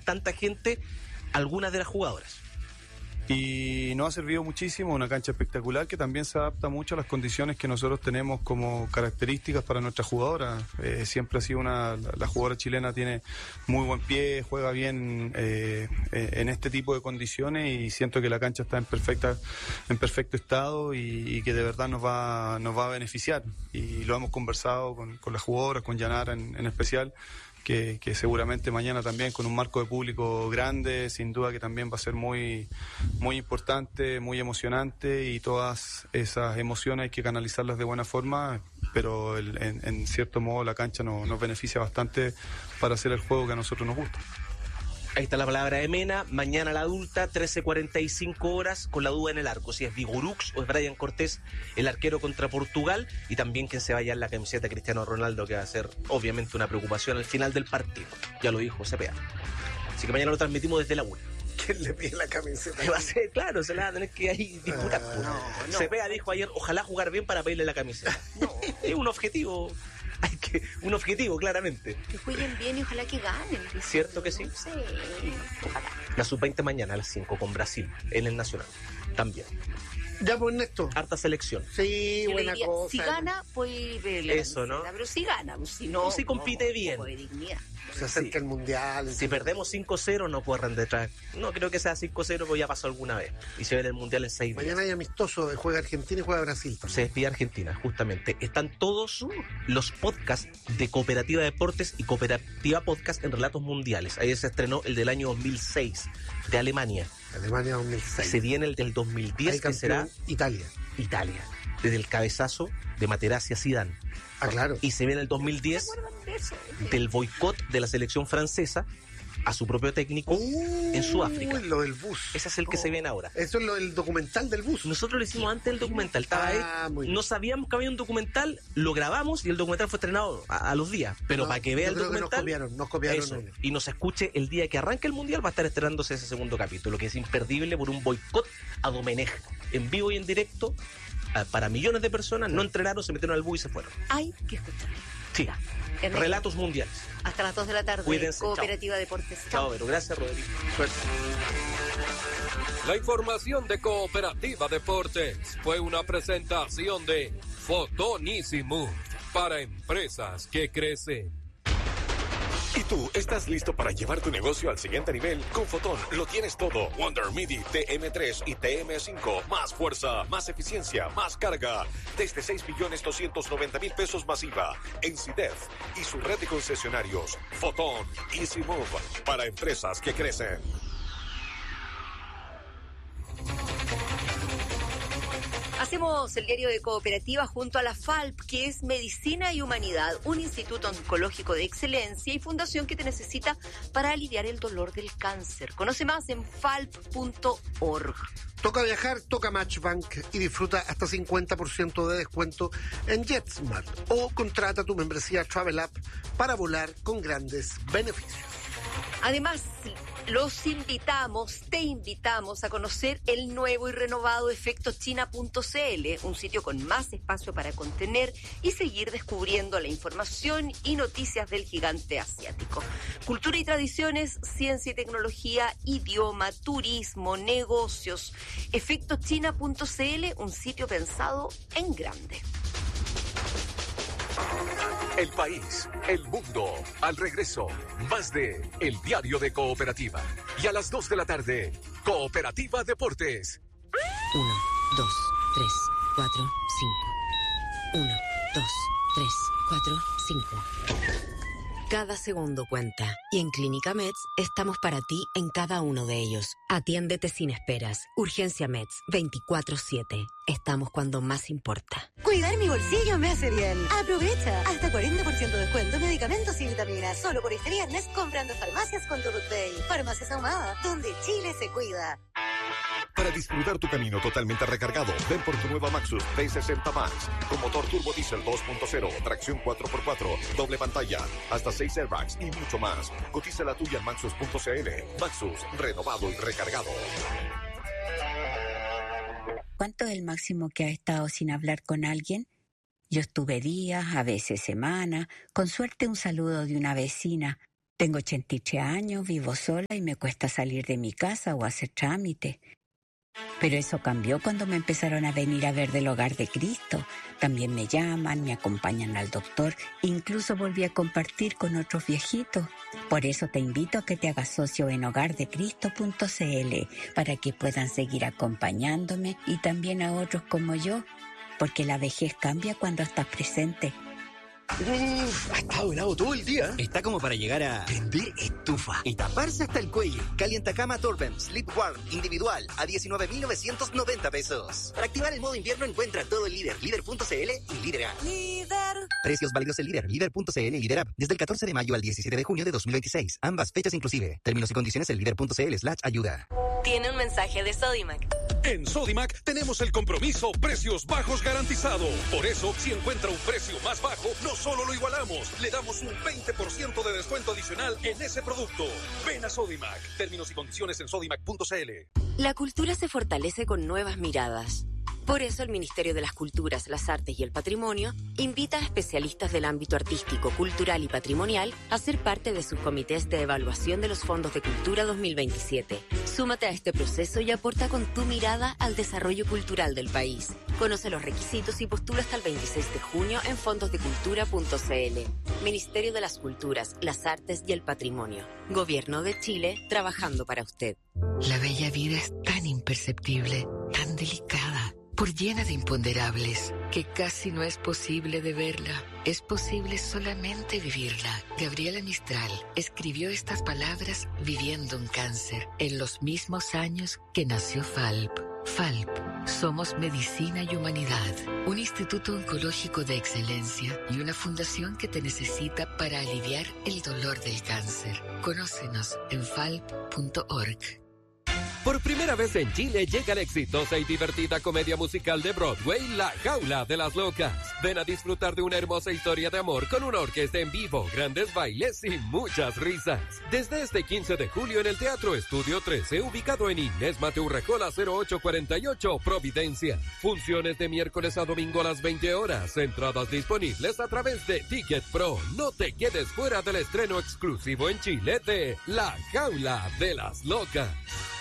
tanta gente algunas de las jugadoras. Y nos ha servido muchísimo, una cancha espectacular que también se adapta mucho a las condiciones que nosotros tenemos como características para nuestra jugadora. Siempre ha sido la jugadora chilena tiene muy buen pie, juega bien en este tipo de condiciones, y siento que la cancha está en perfecto estado y que de verdad nos va a beneficiar. Y lo hemos conversado con las jugadoras, con Yanara en especial, que seguramente mañana también, con un marco de público grande, sin duda que también va a ser muy, muy importante, muy emocionante, y todas esas emociones hay que canalizarlas de buena forma, pero en cierto modo la cancha nos beneficia bastante para hacer el juego que a nosotros nos gusta. Ahí está la palabra de Mena. Mañana la adulta, 13:45 horas, con la duda en el arco, si es Vigorux o es Brian Cortés, el arquero contra Portugal, y también quien se vaya en la camiseta Cristiano Ronaldo, que va a ser obviamente una preocupación al final del partido. Ya lo dijo CPA. Así que mañana lo transmitimos desde la 1. ¿Quién le pide la camiseta? Va a ser, claro, se la va a tener que ahí disputar. No. CPA dijo ayer, ojalá jugar bien para pedirle la camiseta. No, es un objetivo. Un objetivo, claramente. Que jueguen bien y ojalá que ganen. ¿Cierto que sí? Sí, ojalá. La sub-20 mañana a las 5 con Brasil, en el Nacional. También. Ya, pues, Néstor. Harta selección. Sí, Yo buena diría, cosa. si gana, puede verle. Eso, ¿no? Pero si gana, pues, si no. O si compite bien. Un poco de dignidad. Se acerca el Mundial. Si perdemos 5-0, no corran detrás. No creo que sea 5-0, porque ya pasó alguna vez. Y se ve el Mundial en 6 días. Mañana hay amistoso, juega Argentina y juega Brasil. Se despide Argentina, justamente. Están todos los podcasts de Cooperativa Deportes y Cooperativa Podcast en Relatos Mundiales. Ahí se estrenó el del año 2006, de Alemania. Alemania 2006. Se viene el del 2010, que será Italia. Desde el cabezazo de Materazzi a Zidane. Ah, claro. Y se viene el 2010 del boicot de la selección francesa a su propio técnico en Sudáfrica. Lo del bus. Ese es el que se viene ahora. Eso es el documental del bus. Nosotros lo hicimos antes del documental. Estaba ahí. No sabíamos que había un documental, lo grabamos y el documental fue estrenado a los días. Pero para que vea el documental. Nos copiaron. Eso, y nos escuche el día que arranque el Mundial, va a estar estrenándose ese segundo capítulo, que es imperdible por un boicot a Domenech. En vivo y en directo, para millones de personas, no entrenaron, se metieron al bus y se fueron. Hay que escuchar. Sí. Relatos mundiales. Hasta las 2 de la tarde. Cuídense. Cooperativa Deportes. Chao, pero gracias, Rodrigo. Suerte. La información de Cooperativa Deportes fue una presentación de Fotonísimo para empresas que crecen. ¿Y tú estás listo para llevar tu negocio al siguiente nivel? Con Fotón lo tienes todo. Wonder MIDI TM3 y TM5. Más fuerza, más eficiencia, más carga. Desde 6.290.000 pesos masiva. En CIDEF y su red de concesionarios. Fotón Easy Move para empresas que crecen. Hacemos el diario de Cooperativa junto a la FALP, que es Medicina y Humanidad, un instituto oncológico de excelencia y fundación que te necesita para aliviar el dolor del cáncer. Conoce más en falp.org. Toca viajar, toca Matchbank y disfruta hasta 50% de descuento en JetSmart o contrata tu membresía Travel App para volar con grandes beneficios. Además, te invitamos a conocer el nuevo y renovado efectochina.cl, un sitio con más espacio para contener y seguir descubriendo la información y noticias del gigante asiático. Cultura y tradiciones, ciencia y tecnología, idioma, turismo, negocios. Efectochina.cl, un sitio pensado en grande. El país, el mundo, al regreso, más de El Diario de Cooperativa. Y a las 2 de la tarde, Cooperativa Deportes. 1, 2, 3, 4, 5. 1, 2, 3, 4, 5. Cada segundo cuenta. Y en Clínica Meds estamos para ti en cada uno de ellos. Atiéndete sin esperas. Urgencia Meds, 24/7. Estamos cuando más importa. Cuidar mi bolsillo me hace bien. Aprovecha. Hasta 40% de descuento en medicamentos y vitaminas. Solo por este viernes comprando farmacias con tu Pay. Farmacias Ahumada, donde Chile se cuida. Para disfrutar tu camino totalmente recargado, ven por tu nueva Maxus P60 Max, con motor turbo diesel 2.0, tracción 4x4, doble pantalla, hasta 6 airbags y mucho más. Cotiza la tuya en Maxus.cl. Maxus, renovado y recargado. ¿Cuánto es el máximo que has estado sin hablar con alguien? Yo estuve días, a veces semanas, con suerte un saludo de una vecina, Tengo 83 años, vivo sola y me cuesta salir de mi casa o hacer trámite. Pero eso cambió cuando me empezaron a venir a ver del Hogar de Cristo. También me llaman, me acompañan al doctor, incluso volví a compartir con otros viejitos. Por eso te invito a que te hagas socio en hogardecristo.cl para que puedan seguir acompañándome y también a otros como yo, porque la vejez cambia cuando estás presente. Ha estado helado todo el día. Está como para llegar a prender estufa y taparse hasta el cuello. Calientacama Turban Sleep Warm individual a 19.990 pesos. Para activar el modo invierno encuentra todo el Líder, líder.cl y Líder App. Líder. Precios válidos en Líder, líder.cl y Líder App. Desde el 14 de mayo al 17 de junio de 2026. Ambas fechas inclusive. Términos y condiciones en líder.cl/ayuda. Tiene un mensaje de Sodimac. En Sodimac tenemos el compromiso precios bajos garantizado. Por eso, si encuentra un precio más bajo, no solo lo igualamos, le damos un 20% de descuento adicional en ese producto. Ven a Sodimac. Términos y condiciones en sodimac.cl. La cultura se fortalece con nuevas miradas. Por eso el Ministerio de las Culturas, las Artes y el Patrimonio invita a especialistas del ámbito artístico, cultural y patrimonial a ser parte de sus comités de evaluación de los fondos de cultura 2027. Súmate a este proceso y aporta con tu mirada al desarrollo cultural del país. Conoce los requisitos y postula hasta el 26 de junio en fondosdecultura.cl. Ministerio de las Culturas, las Artes y el Patrimonio. Gobierno de Chile, trabajando para usted. La bella vida es tan imperceptible, tan delicada, por llena de imponderables, que casi no es posible de verla. Es posible solamente vivirla. Gabriela Mistral escribió estas palabras viviendo un cáncer en los mismos años que nació FALP. FALP, somos medicina y humanidad, un instituto oncológico de excelencia y una fundación que te necesita para aliviar el dolor del cáncer. Conócenos en falp.org. Por primera vez en Chile llega la exitosa y divertida comedia musical de Broadway, La Jaula de las Locas. Ven a disfrutar de una hermosa historia de amor con una orquesta en vivo, grandes bailes y muchas risas. Desde este 15 de julio en el Teatro Estudio 13, ubicado en Inés Mateo Rejola 0848, Providencia. Funciones de miércoles a domingo a las 20 horas. Entradas disponibles a través de Ticket Pro. No te quedes fuera del estreno exclusivo en Chile de La Jaula de las Locas.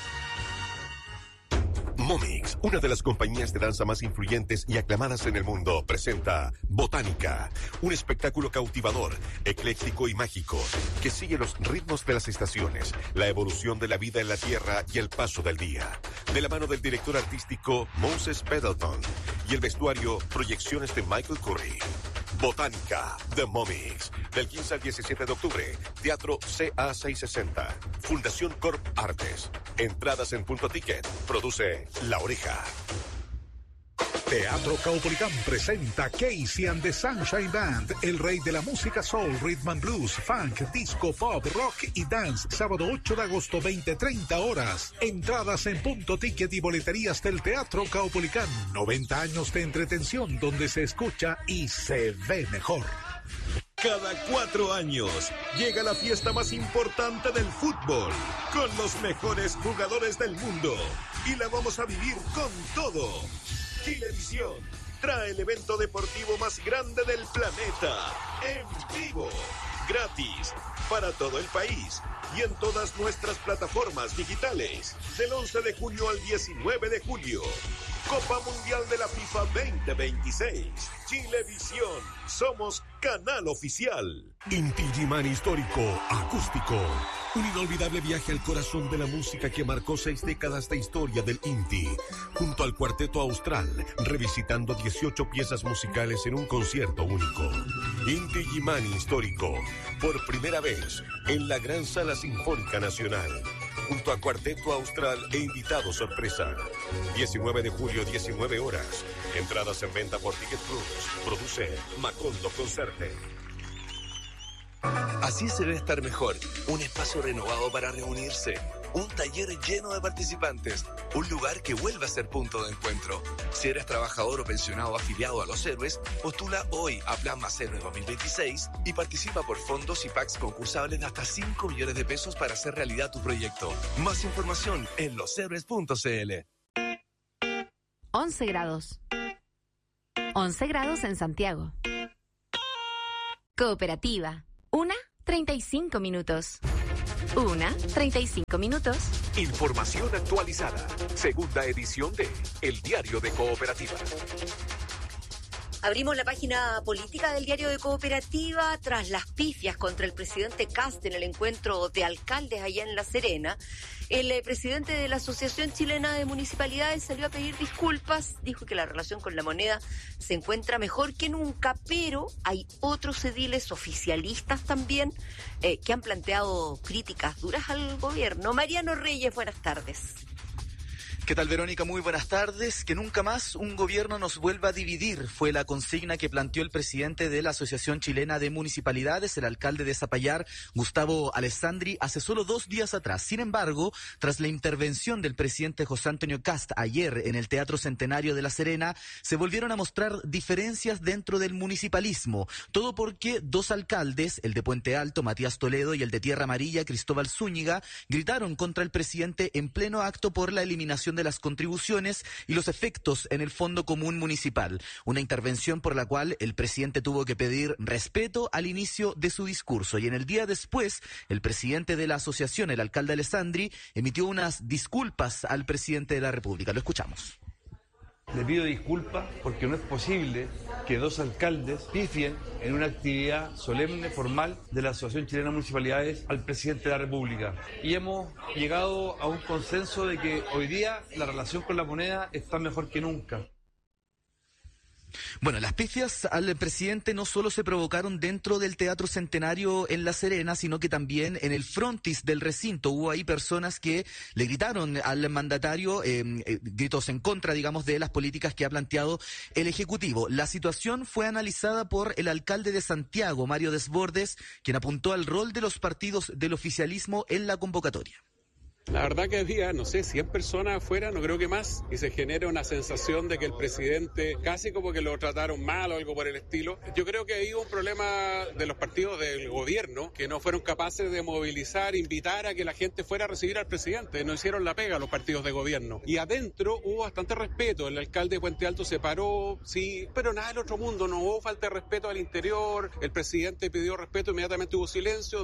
Momix, una de las compañías de danza más influyentes y aclamadas en el mundo, presenta Botánica, un espectáculo cautivador, ecléctico y mágico, que sigue los ritmos de las estaciones, la evolución de la vida en la Tierra y el paso del día. De la mano del director artístico Moses Pendleton y el vestuario, proyecciones de Michael Curry. Botánica, The Momix, del 15 al 17 de octubre, Teatro CA660, Fundación Corp Artes. Entradas en Punto Ticket, produce La Oreja. Teatro Caupolicán presenta Casey and the Sunshine Band, el rey de la música soul, rhythm and blues, funk, disco, pop, rock y dance, sábado 8 de agosto, 20:30 horas. Entradas en Punto Ticket y boleterías del Teatro Caupolicán. 90 años de entretención donde se escucha y se ve mejor. Cada 4 años llega la fiesta más importante del fútbol, con los mejores jugadores del mundo. Y la vamos a vivir con todo. Chilevisión trae el evento deportivo más grande del planeta, en vivo, gratis, para todo el país y en todas nuestras plataformas digitales, del 11 de junio al 19 de julio. Copa Mundial de la FIFA 2026. Chilevisión, somos canal oficial. Inti Gimán Histórico, acústico. Un inolvidable viaje al corazón de la música que marcó 6 décadas de historia del Inti. Junto al Cuarteto Austral, revisitando 18 piezas musicales en un concierto único. Inti Gimán Histórico, por primera vez en la Gran Sala Sinfónica Nacional. Junto a Cuarteto Austral e invitado sorpresa. 19 de julio, 19 horas. Entradas en venta por Ticket Plus. Produce Macondo Concerte. Así se debe estar mejor. Un espacio renovado para reunirse. Un taller lleno de participantes. Un lugar que vuelve a ser punto de encuentro. Si eres trabajador o pensionado afiliado a Los Héroes, postula hoy a Plan Más Héroe 2026 y participa por fondos y packs concursables de hasta 5 millones de pesos para hacer realidad tu proyecto. Más información en loshéroes.cl. 11 grados. 11 grados en Santiago. Cooperativa. Una 35 minutos. 35 minutos. Información actualizada. Segunda edición de El Diario de Cooperativa. Abrimos la página política del Diario de Cooperativa tras las pifias contra el presidente Kast en el encuentro de alcaldes allá en La Serena. El presidente de la Asociación Chilena de Municipalidades salió a pedir disculpas, dijo que la relación con La Moneda se encuentra mejor que nunca, pero hay otros ediles oficialistas también que han planteado críticas duras al gobierno. Mariano Reyes, buenas tardes. ¿Qué tal, Verónica? Muy buenas tardes. Que nunca más un gobierno nos vuelva a dividir fue la consigna que planteó el presidente de la Asociación Chilena de Municipalidades, el alcalde de Zapallar, Gustavo Alessandri, hace solo 2 días atrás. Sin embargo, tras la intervención del presidente José Antonio Kast ayer en el Teatro Centenario de La Serena, se volvieron a mostrar diferencias dentro del municipalismo. Todo porque 2 alcaldes, el de Puente Alto, Matías Toledo, y el de Tierra Amarilla, Cristóbal Zúñiga, gritaron contra el presidente en pleno acto por la eliminación de las contribuciones y los efectos en el Fondo Común Municipal. Una intervención por la cual el presidente tuvo que pedir respeto al inicio de su discurso. Y en el día después, el presidente de la asociación, el alcalde Alessandri, emitió unas disculpas al presidente de la República. Lo escuchamos. Le pido disculpas porque no es posible que 2 alcaldes pifien en una actividad solemne, formal, de la Asociación Chilena de Municipalidades al presidente de la República. Y hemos llegado a un consenso de que hoy día la relación con La Moneda está mejor que nunca. Bueno, las pifias al presidente no solo se provocaron dentro del Teatro Centenario en La Serena, sino que también en el frontis del recinto. Hubo ahí personas que le gritaron al mandatario, gritos en contra, digamos, de las políticas que ha planteado el Ejecutivo. La situación fue analizada por el alcalde de Santiago, Mario Desbordes, quien apuntó al rol de los partidos del oficialismo en la convocatoria. La verdad que había, no sé, 100 personas afuera, no creo que más, y se genera una sensación de que el presidente casi como que lo trataron mal o algo por el estilo. Yo creo que hay un problema de los partidos del gobierno que no fueron capaces de movilizar, invitar a que la gente fuera a recibir al presidente. No hicieron la pega los partidos de gobierno. Y adentro hubo bastante respeto. El alcalde de Puente Alto se paró, sí, pero nada del otro mundo. No hubo falta de respeto al interior. El presidente pidió respeto, inmediatamente hubo silencio.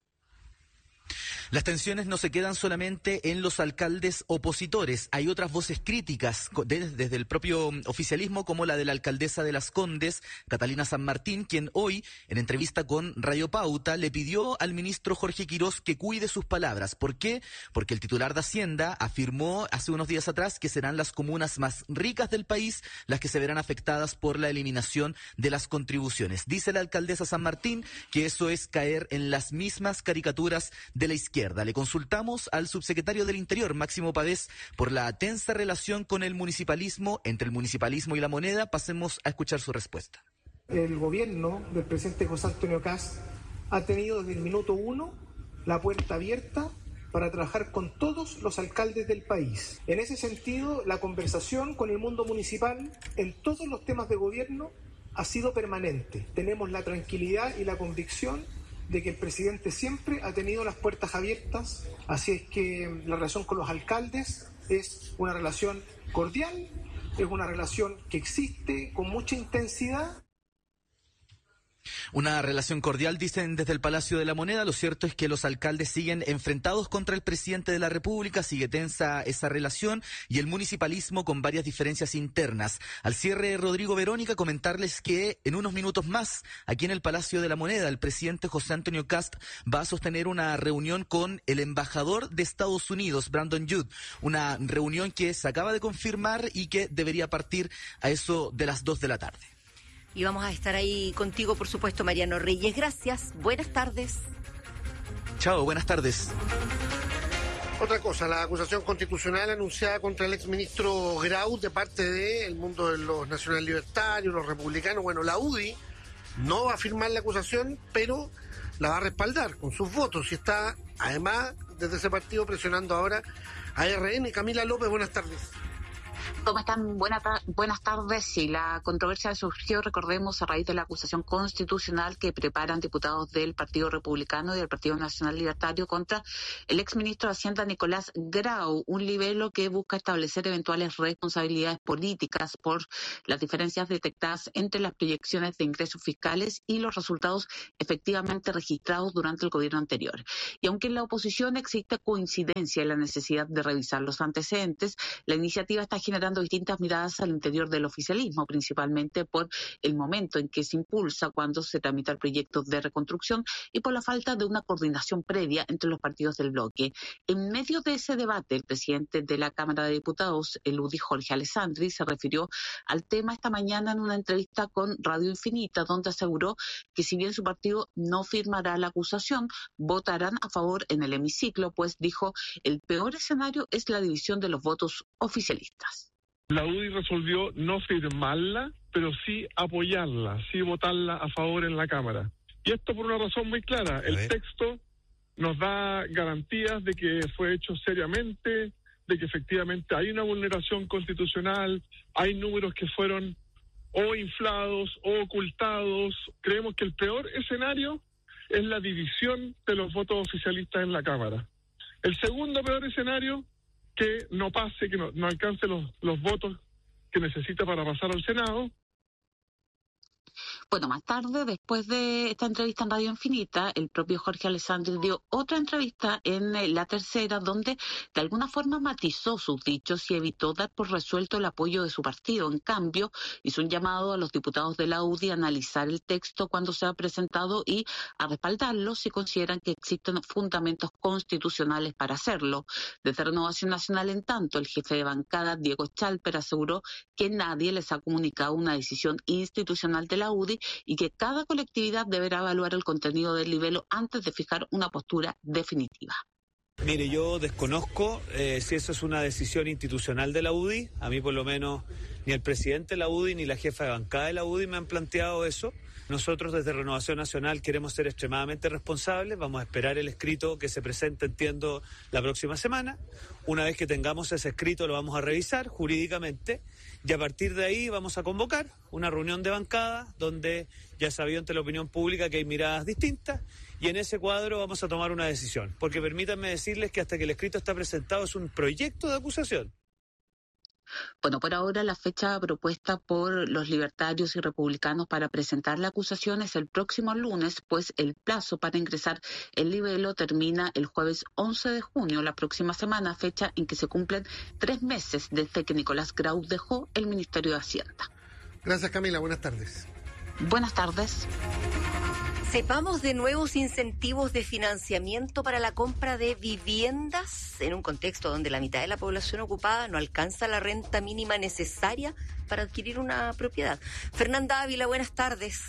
Las tensiones no se quedan solamente en los alcaldes opositores. Hay otras voces críticas desde el propio oficialismo, como la de la alcaldesa de Las Condes, Catalina San Martín, quien hoy, en entrevista con Radio Pauta, le pidió al ministro Jorge Quirós que cuide sus palabras. ¿Por qué? Porque el titular de Hacienda afirmó hace unos días atrás que serán las comunas más ricas del país las que se verán afectadas por la eliminación de las contribuciones. Dice la alcaldesa San Martín que eso es caer en las mismas caricaturas de la izquierda. Le consultamos al subsecretario del Interior, Máximo Pavés, por la tensa relación con el municipalismo, entre el municipalismo y La Moneda. Pasemos a escuchar su respuesta. El gobierno del presidente José Antonio Kast ha tenido desde el minuto 1 la puerta abierta para trabajar con todos los alcaldes del país. En ese sentido, la conversación con el mundo municipal en todos los temas de gobierno ha sido permanente. Tenemos la tranquilidad y la convicción de que el presidente siempre ha tenido las puertas abiertas, así es que la relación con los alcaldes es una relación cordial, es una relación que existe con mucha intensidad. Una relación cordial, dicen desde el Palacio de la Moneda. Lo cierto es que los alcaldes siguen enfrentados contra el presidente de la República, sigue tensa esa relación y el municipalismo con varias diferencias internas. Al cierre, Rodrigo, Verónica, comentarles que en unos minutos más, aquí en el Palacio de la Moneda, el presidente José Antonio Kast va a sostener una reunión con el embajador de Estados Unidos, Brandon Judd, una reunión que se acaba de confirmar y que debería partir a eso de las 2 de la tarde. Y vamos a estar ahí contigo, por supuesto, Mariano Reyes. Gracias. Buenas tardes. Chao, buenas tardes. Otra cosa, la acusación constitucional anunciada contra el exministro Grau de parte del mundo de los nacional libertarios, los republicanos. Bueno, la UDI no va a firmar la acusación, pero la va a respaldar con sus votos. Y está, además, desde ese partido presionando ahora a RN. Camila López, buenas tardes. ¿Cómo están? Buenas tardes. Sí, la controversia surgió, recordemos, a raíz de la acusación constitucional que preparan diputados del Partido Republicano y del Partido Nacional Libertario contra el exministro de Hacienda Nicolás Grau, un libelo que busca establecer eventuales responsabilidades políticas por las diferencias detectadas entre las proyecciones de ingresos fiscales y los resultados efectivamente registrados durante el gobierno anterior. Y aunque en la oposición existe coincidencia en la necesidad de revisar los antecedentes, la iniciativa está generando distintas miradas al interior del oficialismo, principalmente por el momento en que se impulsa cuando se tramita el proyecto de reconstrucción y por la falta de una coordinación previa entre los partidos del bloque. En medio de ese debate, el presidente de la Cámara de Diputados, el UDI Jorge Alessandri, se refirió al tema esta mañana en una entrevista con Radio Infinita, donde aseguró que si bien su partido no firmará la acusación, votarán a favor en el hemiciclo, pues dijo, el peor escenario es la división de los votos oficialistas. La UDI resolvió no firmarla, pero sí apoyarla, sí votarla a favor en la Cámara. Y esto por una razón muy clara. El texto nos da garantías de que fue hecho seriamente, de que efectivamente hay una vulneración constitucional, hay números que fueron o inflados o ocultados. Creemos que el peor escenario es la división de los votos oficialistas en la Cámara. El segundo peor escenario, que no pase, que no alcance los votos que necesita para pasar al Senado. Bueno, más tarde, después de esta entrevista en Radio Infinita, el propio Jorge Alessandri dio otra entrevista en La Tercera, donde de alguna forma matizó sus dichos y evitó dar por resuelto el apoyo de su partido. En cambio, hizo un llamado a los diputados de la UDI a analizar el texto cuando sea presentado y a respaldarlo si consideran que existen fundamentos constitucionales para hacerlo. Desde Renovación Nacional, en tanto, el jefe de bancada, Diego Chalper, aseguró que nadie les ha comunicado una decisión institucional de la UDI y que cada colectividad deberá evaluar el contenido del libelo antes de fijar una postura definitiva. Mire, yo desconozco si eso es una decisión institucional de la UDI. A mí por lo menos ni el presidente de la UDI ni la jefa de bancada de la UDI me han planteado eso. Nosotros desde Renovación Nacional queremos ser extremadamente responsables. Vamos a esperar el escrito que se presente, entiendo, la próxima semana. Una vez que tengamos ese escrito lo vamos a revisar jurídicamente y a partir de ahí vamos a convocar una reunión de bancada donde ya sabido ante la opinión pública que hay miradas distintas y en ese cuadro vamos a tomar una decisión. Porque permítanme decirles que hasta que el escrito está presentado es un proyecto de acusación. Bueno, por ahora la fecha propuesta por los libertarios y republicanos para presentar la acusación es el próximo lunes, pues el plazo para ingresar el libelo termina el jueves 11 de junio, la próxima semana, fecha en que se cumplen 3 meses desde que Nicolás Grau dejó el Ministerio de Hacienda. Gracias, Camila. Buenas tardes. Buenas tardes. Sepamos de nuevos incentivos de financiamiento para la compra de viviendas en un contexto donde la mitad de la población ocupada no alcanza la renta mínima necesaria para adquirir una propiedad. Fernanda Ávila, buenas tardes.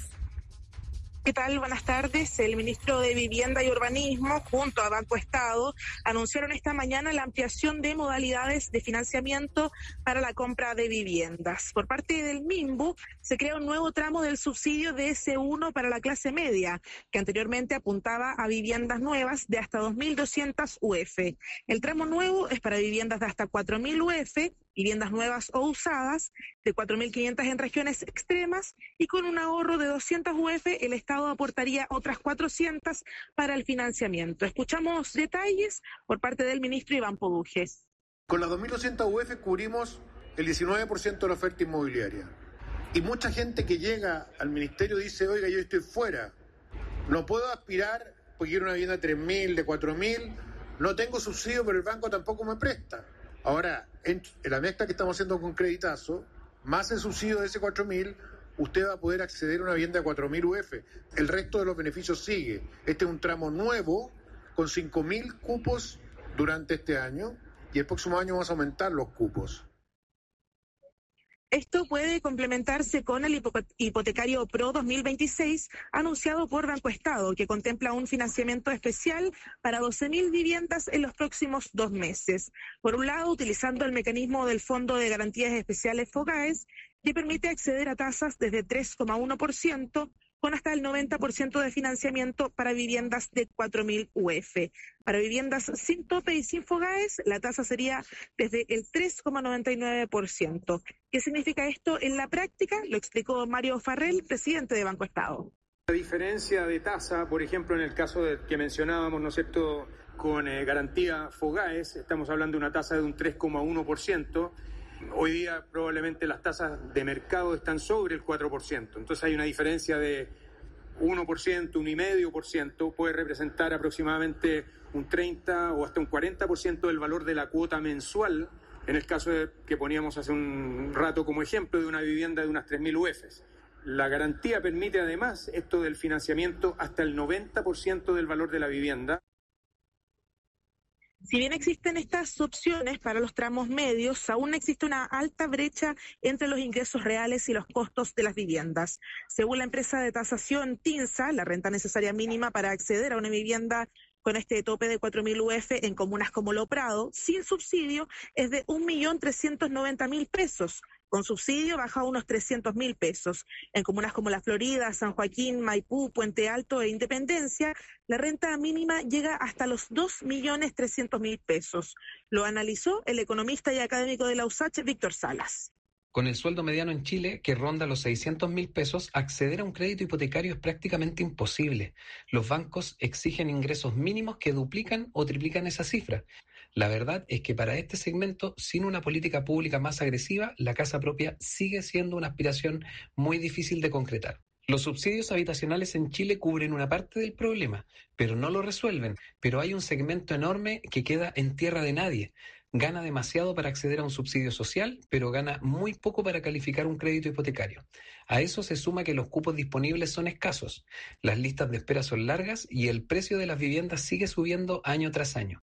¿Qué tal? Buenas tardes. El ministro de Vivienda y Urbanismo, junto a Banco Estado, anunciaron esta mañana la ampliación de modalidades de financiamiento para la compra de viviendas. Por parte del MIMBU, se crea un nuevo tramo del subsidio de S1 para la clase media, que anteriormente apuntaba a viviendas nuevas de hasta 2.200 UF. El tramo nuevo es para viviendas de hasta 4.000 UF, viviendas nuevas o usadas, de 4.500 en regiones extremas, y con un ahorro de 200 UF, el Estado aportaría otras 400 para el financiamiento. Escuchamos detalles por parte del ministro Iván Poduges. Con las 2.200 UF cubrimos el 19% de la oferta inmobiliaria. Y mucha gente que llega al ministerio dice, oiga, yo estoy fuera, no puedo aspirar porque quiero una vivienda de 3.000, de 4.000, no tengo subsidio, pero el banco tampoco me presta. Ahora, en la mezcla que estamos haciendo con Creditazo, más el subsidio de ese 4.000, usted va a poder acceder a una vivienda de 4.000 UF. El resto de los beneficios sigue. Este es un tramo nuevo con 5.000 cupos durante este año y el próximo año vamos a aumentar los cupos. Esto puede complementarse con el hipotecario PRO 2026 anunciado por Banco Estado, que contempla un financiamiento especial para 12.000 viviendas en los próximos 2 meses. Por un lado, utilizando el mecanismo del Fondo de Garantías Especiales FOGAES, que permite acceder a tasas desde 3,1%, con hasta el 90% de financiamiento para viviendas de 4.000 UF. Para viviendas sin tope y sin FOGAES, la tasa sería desde el 3,99%. ¿Qué significa esto en la práctica? Lo explicó Mario Farrell, presidente de Banco Estado. La diferencia de tasa, por ejemplo, en el caso que mencionábamos, ¿no es cierto?, con garantía FOGAES, estamos hablando de una tasa de un 3,1%. Hoy día probablemente las tasas de mercado están sobre el 4%. Entonces hay una diferencia de 1%, 1,5%, puede representar aproximadamente un 30 o hasta un 40% del valor de la cuota mensual, en el caso que poníamos hace un rato como ejemplo de una vivienda de unas 3.000 UFs. La garantía permite además esto del financiamiento hasta el 90% del valor de la vivienda. Si bien existen estas opciones para los tramos medios, aún existe una alta brecha entre los ingresos reales y los costos de las viviendas. Según la empresa de tasación TINSA, la renta necesaria mínima para acceder a una vivienda con este tope de 4.000 UF en comunas como Lo Prado, sin subsidio, es de 1.390.000 pesos. Con subsidio baja a unos 300.000 pesos. En comunas como La Florida, San Joaquín, Maipú, Puente Alto e Independencia, la renta mínima llega hasta los 2.300.000 pesos. Lo analizó el economista y académico de la USACH, Víctor Salas. Con el sueldo mediano en Chile, que ronda los 600.000 pesos, acceder a un crédito hipotecario es prácticamente imposible. Los bancos exigen ingresos mínimos que duplican o triplican esa cifra. La verdad es que para este segmento, sin una política pública más agresiva, la casa propia sigue siendo una aspiración muy difícil de concretar. Los subsidios habitacionales en Chile cubren una parte del problema, pero no lo resuelven. Pero hay un segmento enorme que queda en tierra de nadie. Gana demasiado para acceder a un subsidio social, pero gana muy poco para calificar un crédito hipotecario. A eso se suma que los cupos disponibles son escasos, las listas de espera son largas y el precio de las viviendas sigue subiendo año tras año.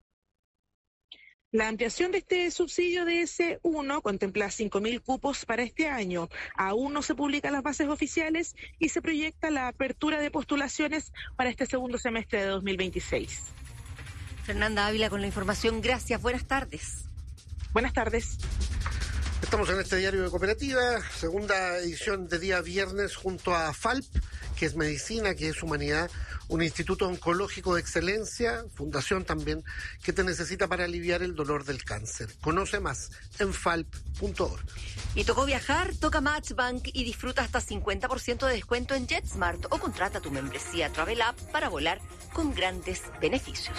La ampliación de este subsidio de S1 contempla 5.000 cupos para este año. Aún no se publican las bases oficiales y se proyecta la apertura de postulaciones para este segundo semestre de 2026. Fernanda Ávila con la información. Gracias. Buenas tardes. Buenas tardes. Estamos en este diario de Cooperativa, segunda edición de día viernes junto a FALP, que es medicina, que es humanidad, un instituto oncológico de excelencia, fundación también, que te necesita para aliviar el dolor del cáncer. Conoce más en falp.org. Y tocó viajar, toca Matchbank y disfruta hasta 50% de descuento en JetSmart o contrata tu membresía Travel App para volar con grandes beneficios.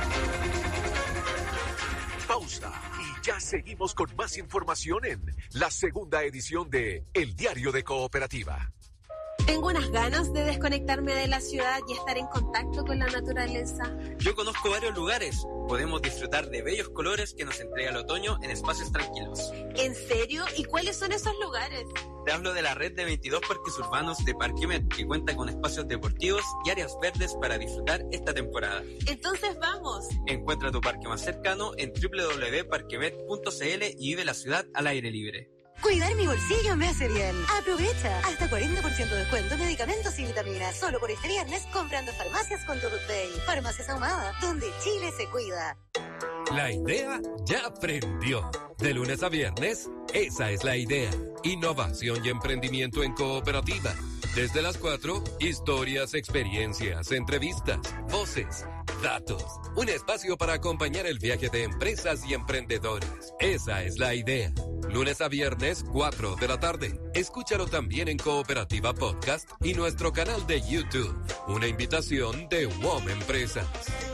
Pausa y ya seguimos con más información en la segunda edición de El Diario de Cooperativa. Tengo unas ganas de desconectarme de la ciudad y estar en contacto con la naturaleza. Yo conozco varios lugares. Podemos disfrutar de bellos colores que nos entrega el otoño en espacios tranquilos. ¿En serio? ¿Y cuáles son esos lugares? Te hablo de la red de 22 parques urbanos de Parquemet, que cuenta con espacios deportivos y áreas verdes para disfrutar esta temporada. Entonces vamos. Encuentra tu parque más cercano en www.parquemet.cl y vive la ciudad al aire libre. Cuidar mi bolsillo me hace bien. Aprovecha. Hasta 40% de descuento en medicamentos y vitaminas. Solo por este viernes comprando farmacias con tu Day. Farmacias Ahumada, donde Chile se cuida. La idea ya prendió. De lunes a viernes, esa es la idea. Innovación y emprendimiento en Cooperativa. Desde las 4, historias, experiencias, entrevistas, voces, datos. Un espacio para acompañar el viaje de empresas y emprendedores. Esa es la idea. Lunes a viernes, 4 de la tarde. Escúchalo también en Cooperativa Podcast y nuestro canal de YouTube. Una invitación de WOM Empresas.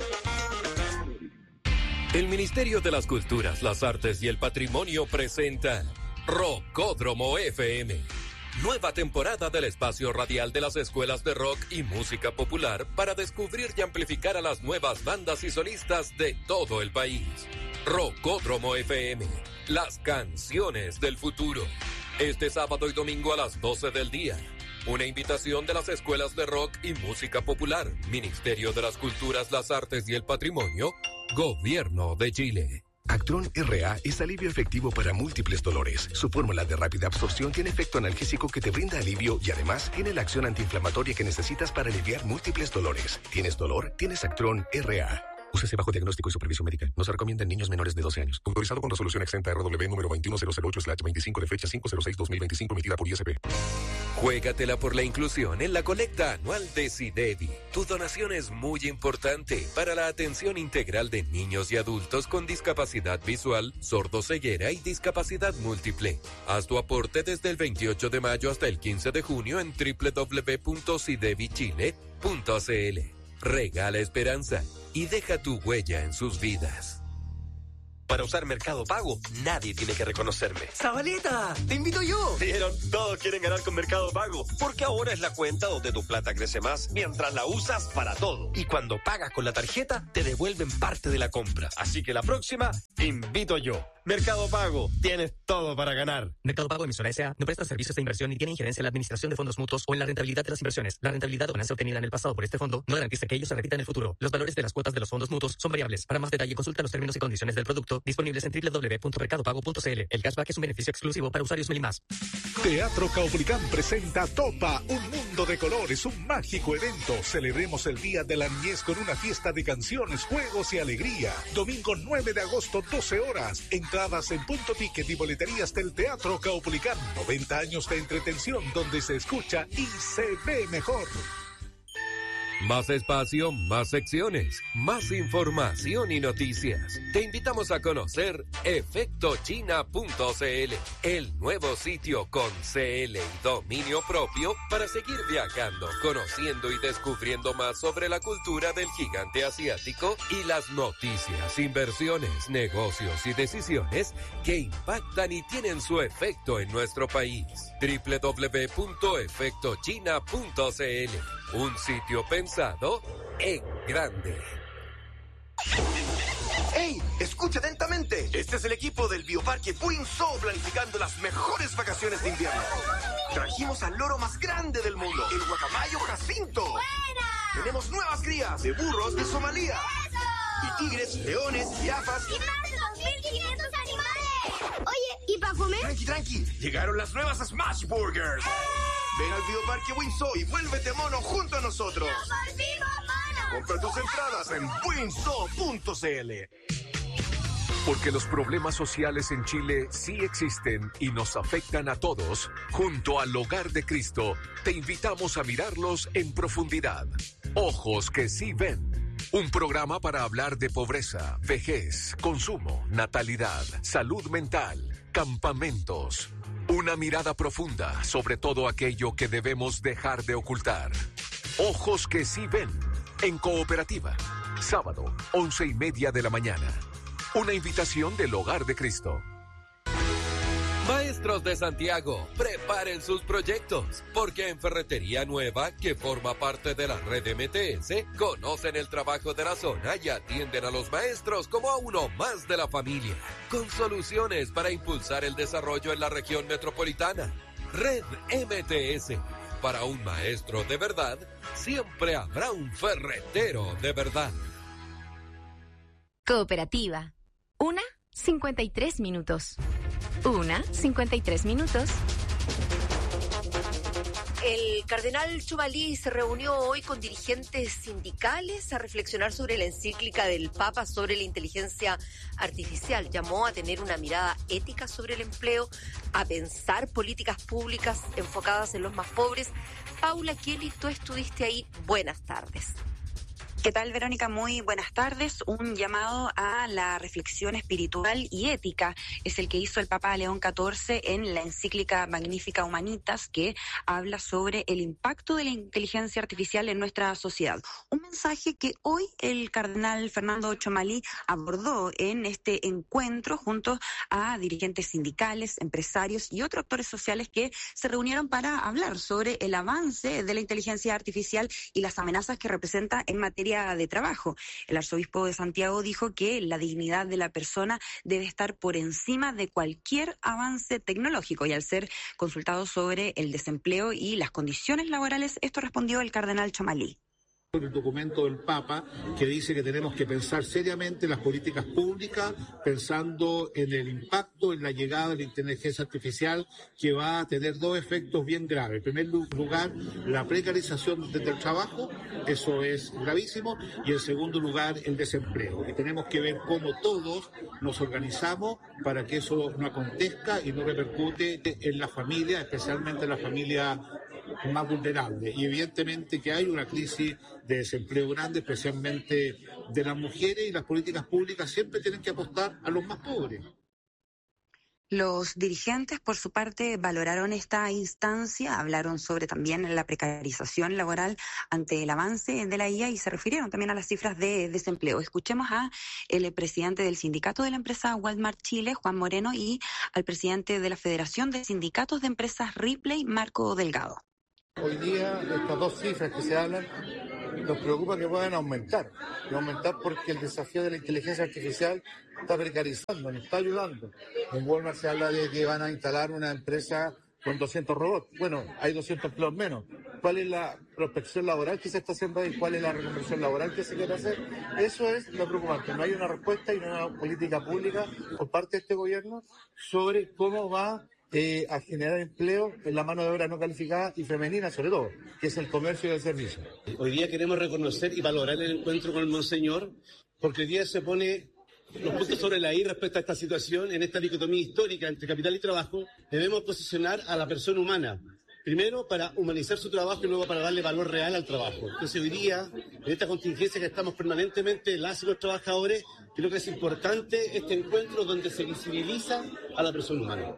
El Ministerio de las Culturas, las Artes y el Patrimonio presenta Rockódromo FM. Nueva temporada del espacio radial de las escuelas de rock y música popular para descubrir y amplificar a las nuevas bandas y solistas de todo el país. Rockódromo FM, las canciones del futuro. Este sábado y domingo a las 12 del día. Una invitación de las escuelas de rock y música popular, Ministerio de las Culturas, las Artes y el Patrimonio, Gobierno de Chile. Actron RA es alivio efectivo para múltiples dolores. Su fórmula de rápida absorción tiene efecto analgésico que te brinda alivio y además tiene la acción antiinflamatoria que necesitas para aliviar múltiples dolores. ¿Tienes dolor? Tienes Actron RA. Úsese bajo diagnóstico y supervisión médica. No se recomienda en niños menores de 12 años. Autorizado con resolución exenta RW número 21008/25 de fecha 506-2025 emitida por ISP. Juégatela por la inclusión en la colecta anual de SIDEVI. Tu donación es muy importante para la atención integral de niños y adultos con discapacidad visual, sordoceguera y discapacidad múltiple. Haz tu aporte desde el 28 de mayo hasta el 15 de junio en www.sidevichile.cl. Regala esperanza y deja tu huella en sus vidas. Para usar Mercado Pago, nadie tiene que reconocerme. ¡Zabaleta! ¡Te invito yo! ¿Vieron? Todos quieren ganar con Mercado Pago, porque ahora es la cuenta donde tu plata crece más mientras la usas para todo. Y cuando pagas con la tarjeta, te devuelven parte de la compra. Así que la próxima, te invito yo. Mercado Pago, tienes todo para ganar. Mercado Pago emisora S.A. no presta servicios de inversión ni tiene injerencia en la administración de fondos mutuos o en la rentabilidad de las inversiones. La rentabilidad o ganancia obtenida en el pasado por este fondo no garantiza que ello se repita en el futuro. Los valores de las cuotas de los fondos mutuos son variables. Para más detalle, consulta los términos y condiciones del producto disponibles en www.mercadopago.cl. El cashback es un beneficio exclusivo para usuarios Melimás. Teatro Caupolicán presenta Topa, un mundo de colores, un mágico evento. Celebremos el Día de la Niñez con una fiesta de canciones, juegos y alegría. Domingo 9 de agosto, 12 horas. Entradas en Punto Ticket y boleterías del Teatro Caupolicán. 90 años de entretención donde se escucha y se ve mejor. Más espacio, más secciones, más información y noticias. Te invitamos a conocer efectochina.cl, el nuevo sitio con CL y dominio propio para seguir viajando, conociendo y descubriendo más sobre la cultura del gigante asiático y las noticias, inversiones, negocios y decisiones que impactan y tienen su efecto en nuestro país. www.efectochina.cl, un sitio pensado en grande. ¡Ey! Escucha atentamente. Este es el equipo del Bioparque Buinzó planificando las mejores vacaciones de invierno. Trajimos al loro más grande del mundo, el guacamayo Jacinto. ¡Buena! Tenemos nuevas crías de burros de Somalia. ¡Eso! Y tigres, leones, jirafas. ¡Y más de 2.500 animales! Oye, ¿y para comer? Tranqui. Llegaron las nuevas Smash Burgers. Ven al Bioparque Buinzó y vuélvete mono junto a nosotros. ¡Nos volvimos monos! Compra tus entradas en buinzó.cl. Porque los problemas sociales en Chile sí existen y nos afectan a todos, junto al Hogar de Cristo, te invitamos a mirarlos en profundidad. Ojos que sí ven. Un programa para hablar de pobreza, vejez, consumo, natalidad, salud mental, campamentos. Una mirada profunda sobre todo aquello que debemos dejar de ocultar. Ojos que sí ven. En Cooperativa. Sábado, 11:30 de la mañana. Una invitación del Hogar de Cristo. Maestros de Santiago, preparen sus proyectos, porque en Ferretería Nueva, que forma parte de la red MTS, conocen el trabajo de la zona y atienden a los maestros como a uno más de la familia, con soluciones para impulsar el desarrollo en la región metropolitana. Red MTS. Para un maestro de verdad, siempre habrá un ferretero de verdad. Cooperativa. 1:53 minutos. 1:53 minutos. El cardenal Chumalí se reunió hoy con dirigentes sindicales a reflexionar sobre la encíclica del Papa sobre la inteligencia artificial. Llamó a tener una mirada ética sobre el empleo, a pensar políticas públicas enfocadas en los más pobres. Paula Kelly, tú estuviste ahí. Buenas tardes. ¿Qué tal, Verónica? Muy buenas tardes. Un llamado a la reflexión espiritual y ética es el que hizo el Papa León XIV en la encíclica Magnificat Humanitas, que habla sobre el impacto de la inteligencia artificial en nuestra sociedad. Un mensaje que hoy el cardenal Fernando Chumalí abordó en este encuentro junto a dirigentes sindicales, empresarios y otros actores sociales que se reunieron para hablar sobre el avance de la inteligencia artificial y las amenazas que representa en materia de trabajo. El arzobispo de Santiago dijo que la dignidad de la persona debe estar por encima de cualquier avance tecnológico, y al ser consultado sobre el desempleo y las condiciones laborales, esto respondió el cardenal Chumalí. El documento del Papa que dice que tenemos que pensar seriamente las políticas públicas, pensando en el impacto, en la llegada de la inteligencia artificial, que va a tener dos efectos bien graves. En primer lugar, la precarización del trabajo, eso es gravísimo, y en segundo lugar, el desempleo. Y tenemos que ver cómo todos nos organizamos para que eso no acontezca y no repercute en la familia, especialmente en la familia más vulnerables. Y evidentemente que hay una crisis de desempleo grande, especialmente de las mujeres, y las políticas públicas siempre tienen que apostar a los más pobres. Los dirigentes, por su parte, valoraron esta instancia, hablaron sobre también la precarización laboral ante el avance de la IA y se refirieron también a las cifras de desempleo. Escuchemos a el presidente del sindicato de la empresa Walmart Chile, Juan Moreno, y al presidente de la Federación de Sindicatos de Empresas Ripley, Marco Delgado. Hoy día estas dos cifras que se hablan nos preocupa que puedan aumentar porque el desafío de la inteligencia artificial está precarizando, nos está ayudando. En Walmart se habla de que van a instalar una empresa con 200 robots. Bueno, hay 200 empleos menos. ¿Cuál es la prospección laboral que se está haciendo ahí? ¿Cuál es la reconversión laboral que se quiere hacer? Eso es lo preocupante. No hay una respuesta y una política pública por parte de este gobierno sobre cómo va a generar empleo en la mano de obra no calificada y femenina, sobre todo, que es el comercio y el servicio. Hoy día queremos reconocer y valorar el encuentro con el Monseñor, porque hoy día se pone los puntos sobre la I respecto a esta situación, en esta dicotomía histórica entre capital y trabajo. Debemos posicionar a la persona humana, primero para humanizar su trabajo y luego para darle valor real al trabajo. Entonces hoy día, en esta contingencia que estamos permanentemente las y los trabajadores, creo que es importante este encuentro donde se visibiliza a la persona humana.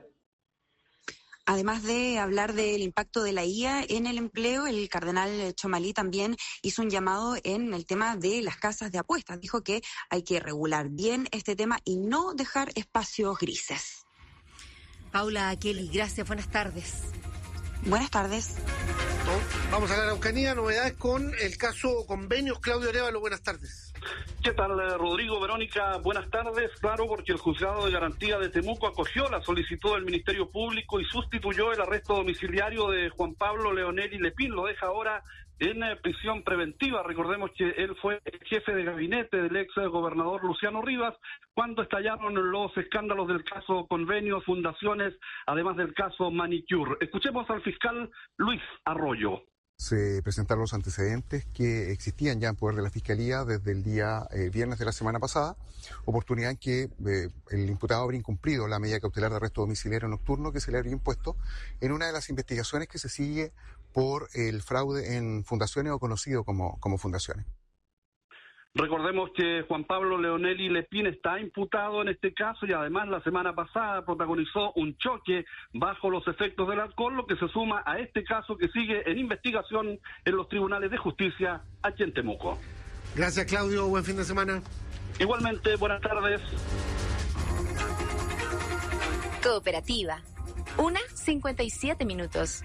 Además de hablar del impacto de la IA en el empleo, el cardenal Chomalí también hizo un llamado en el tema de las casas de apuestas. Dijo que hay que regular bien este tema y no dejar espacios grises. Paula Kelly, gracias, buenas tardes. Buenas tardes. Vamos a la Araucanía, novedades con el caso Convenios. Claudio Arévalo, buenas tardes. ¿Qué tal, Rodrigo, Verónica? Buenas tardes. Claro, porque el Juzgado de Garantía de Temuco acogió la solicitud del Ministerio Público y sustituyó el arresto domiciliario de Juan Pablo Leonelli Lepín. Lo deja ahora en prisión preventiva. Recordemos que él fue el jefe de gabinete del ex gobernador Luciano Rivas cuando estallaron los escándalos del caso Convenios, Fundaciones, además del caso Manicure. Escuchemos al fiscal Luis Arroyo. Se presentaron los antecedentes que existían ya en poder de la Fiscalía desde el día viernes de la semana pasada, oportunidad en que el imputado habría incumplido la medida cautelar de arresto domiciliario nocturno que se le habría impuesto en una de las investigaciones que se sigue por el fraude en fundaciones o conocido como fundaciones. Recordemos que Juan Pablo Leonelli Lepín está imputado en este caso y además la semana pasada protagonizó un choque bajo los efectos del alcohol, lo que se suma a este caso que sigue en investigación en los tribunales de justicia aquí en Temuco. Gracias, Claudio. Buen fin de semana. Igualmente, buenas tardes. Cooperativa. 1:57 minutos.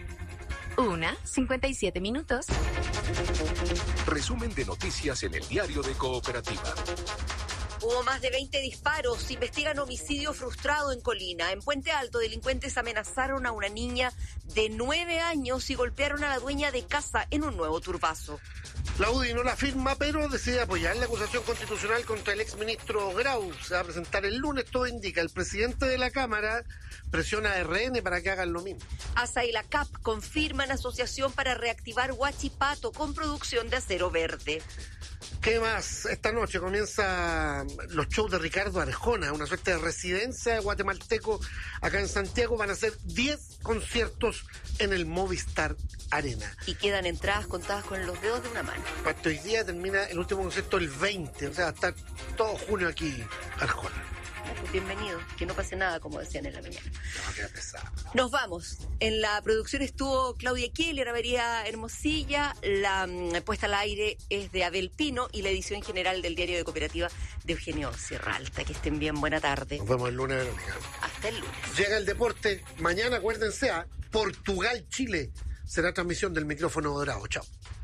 1:57 minutos. Resumen de noticias en el diario de Cooperativa. Hubo más de 20 disparos. Investigan homicidio frustrado en Colina. En Puente Alto, delincuentes amenazaron a una niña de 9 años y golpearon a la dueña de casa en un nuevo turbazo. La UDI no la firma, pero decide apoyar la acusación constitucional contra el exministro Grau. Se va a presentar el lunes, todo indica. El presidente de la Cámara presiona a RN para que hagan lo mismo. ASA y la CAP confirman asociación para reactivar Huachipato con producción de acero verde. ¿Qué más? Esta noche comienzan los shows de Ricardo Arjona, una suerte de residencia guatemalteco acá en Santiago. Van a ser 10 conciertos en el Movistar Arena. Y quedan entradas contadas con los dedos de una mano. Hasta hoy día termina el último concierto el 20, o sea, va a estar todo junio aquí Arjona. Bienvenido, que no pase nada, como decían en la mañana. No, queda pesado. Nos vamos. En la producción estuvo Claudia Keller, María Hermosilla, la puesta al aire es de Abel Pino y la edición general del Diario de Cooperativa de Eugenio Sierralta. Que estén bien, buena tarde. Nos vemos el lunes, Verónica. Hasta el lunes. Llega el deporte. Mañana, acuérdense, a Portugal-Chile. Será transmisión del micrófono dorado. Chao.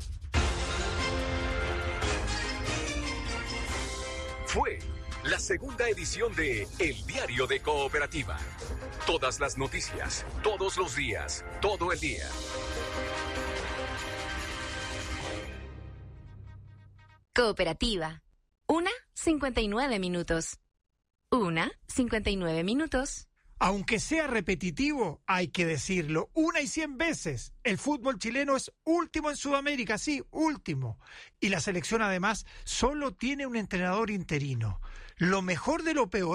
Fue la segunda edición de El Diario de Cooperativa. Todas las noticias, todos los días, todo el día. Cooperativa. 1:59 minutos. 1:59 minutos. Aunque sea repetitivo, hay que decirlo 1 y 100 veces. El fútbol chileno es último en Sudamérica, sí, último. Y la selección además solo tiene un entrenador interino. Lo mejor de lo peor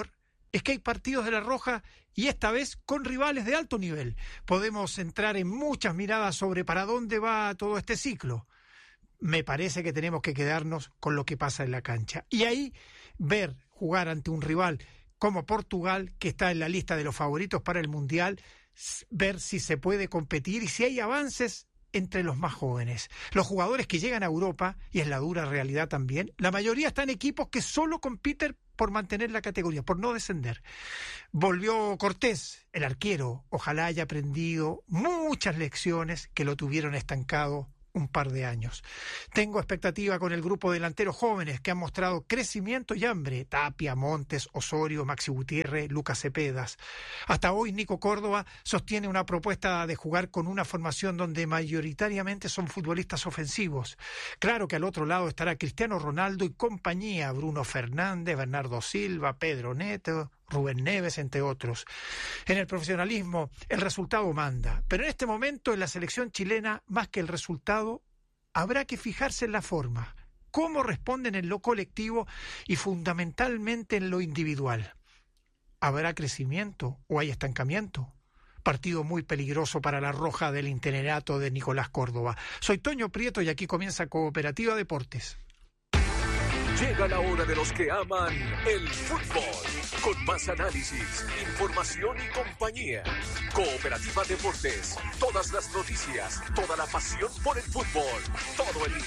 es que hay partidos de La Roja y esta vez con rivales de alto nivel. Podemos entrar en muchas miradas sobre para dónde va todo este ciclo. Me parece que tenemos que quedarnos con lo que pasa en la cancha. Y ahí ver jugar ante un rival como Portugal, que está en la lista de los favoritos para el Mundial, ver si se puede competir y si hay avances entre los más jóvenes. Los jugadores que llegan a Europa, y es la dura realidad también, la mayoría están en equipos que solo compiten por mantener la categoría, por no descender. Volvió Cortés, el arquero, ojalá haya aprendido muchas lecciones que lo tuvieron estancado un par de años. Tengo expectativa con el grupo de delanteros jóvenes que han mostrado crecimiento y hambre: Tapia, Montes, Osorio, Maxi Gutiérrez, Lucas Cepedas. Hasta hoy Nico Córdoba sostiene una propuesta de jugar con una formación donde mayoritariamente son futbolistas ofensivos. Claro que al otro lado estará Cristiano Ronaldo y compañía, Bruno Fernández, Bernardo Silva, Pedro Neto, Rubén Neves, entre otros. En el profesionalismo, el resultado manda. Pero en este momento, en la selección chilena, más que el resultado, habrá que fijarse en la forma. Cómo responden en lo colectivo y fundamentalmente en lo individual. ¿Habrá crecimiento o hay estancamiento? Partido muy peligroso para la Roja del itinerato de Nicolás Córdoba. Soy Toño Prieto y aquí comienza Cooperativa Deportes. Llega la hora de los que aman el fútbol. Con más análisis, información y compañía. Cooperativa Deportes. Todas las noticias, toda la pasión por el fútbol. Todo el día.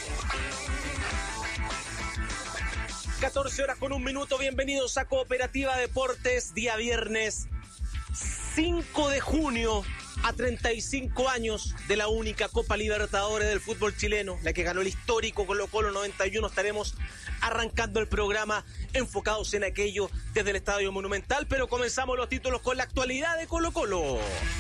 14:01. Bienvenidos a Cooperativa Deportes. Día viernes 5 de junio. A 35 años de la única Copa Libertadores del fútbol chileno, la que ganó el histórico Colo-Colo 91, estaremos arrancando el programa enfocados en aquello desde el Estadio Monumental, pero comenzamos los títulos con la actualidad de Colo-Colo.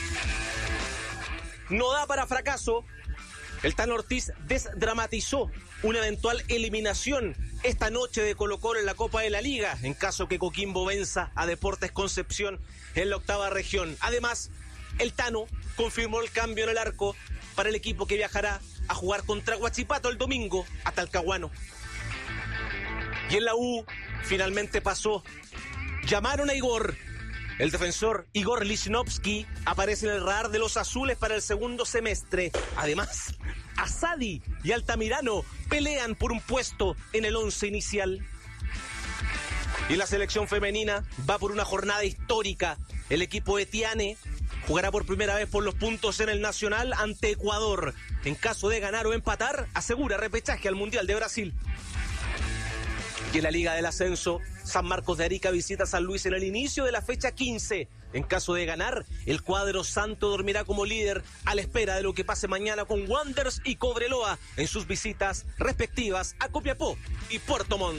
No da para fracaso. El Tano Ortiz desdramatizó una eventual eliminación esta noche de Colo-Colo en la Copa de la Liga, en caso que Coquimbo venza a Deportes Concepción en la 8ª región. Además, el Tano confirmó el cambio en el arco para el equipo que viajará a jugar contra Huachipato el domingo a Talcahuano. Y en la U finalmente pasó. Llamaron a Igor. El defensor Igor Lichnowsky aparece en el radar de los azules para el segundo semestre. Además, Asadi y Altamirano pelean por un puesto en el 11 inicial. Y la selección femenina va por una jornada histórica. El equipo de Tiane jugará por primera vez por los puntos en el Nacional ante Ecuador. En caso de ganar o empatar, asegura repechaje al Mundial de Brasil. Y en la Liga del Ascenso, San Marcos de Arica visita San Luis en el inicio de la fecha 15. En caso de ganar, el cuadro santo dormirá como líder a la espera de lo que pase mañana con Wanderers y Cobreloa en sus visitas respectivas a Copiapó y Puerto Montt.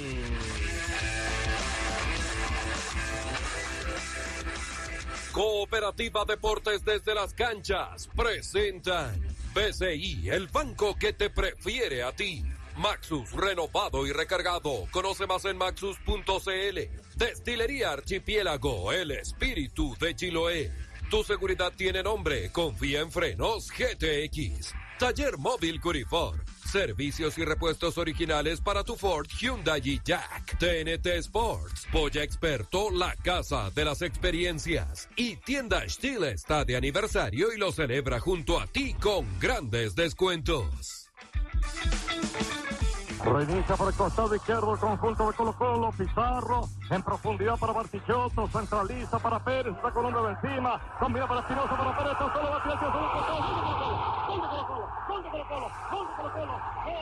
Cooperativa Deportes desde las canchas presentan BCI, el banco que te prefiere a ti. Maxus, renovado y recargado. Conoce más en maxus.cl. Destilería Archipiélago, el espíritu de Chiloé. Tu seguridad tiene nombre. Confía en Frenos GTX. Taller Móvil Curifor. Servicios y repuestos originales para tu Ford, Hyundai y Jack. TNT Sports. Polla Experto, la casa de las experiencias. Y Tienda Stihl está de aniversario y lo celebra junto a ti con grandes descuentos. Reinicia por el costado izquierdo el conjunto de Colo-Colo. Pizarro en profundidad para Bartichotto. Centraliza para Pérez. Está Colombia de encima. Combina para Espinosa para Pérez. Solo va a tirar. Gol de Colo-Colo. Gol de Colo-Colo. Gol de Colo-Colo.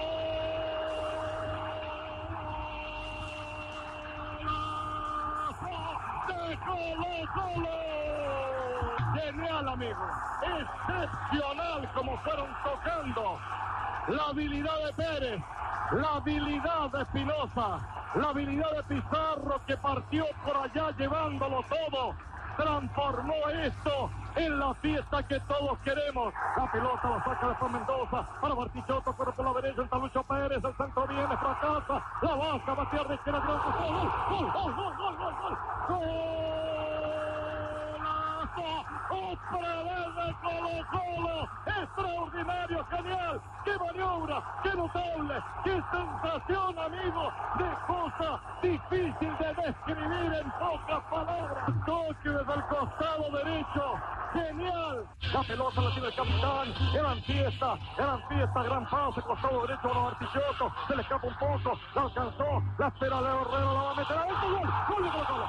De Colo-Colo. Genial, amigo. Excepcional como fueron tocando. La habilidad de Pérez. La habilidad de Espinosa, la habilidad de Pizarro que partió por allá llevándolo todo, transformó esto en la fiesta que todos queremos. La pelota la saca después Mendoza para Bartichotto, corre por la derecha, entra Lucho Pérez, el centro viene, fracasa, la baja, batea de izquierda, otra vez de Colo-Colo, extraordinario, genial, qué maniobra. cosa, qué notable, qué sensación, amigo, de cosa difícil de describir en pocas palabras. Toque desde el costado derecho, genial. La pelota la tiene el capitán, gran fiesta, gran pase, costado derecho, bueno, Artichoto, se le escapa un poco, la alcanzó, la espera de Herrera, la va a meter a este gol, gol de Colo-Colo.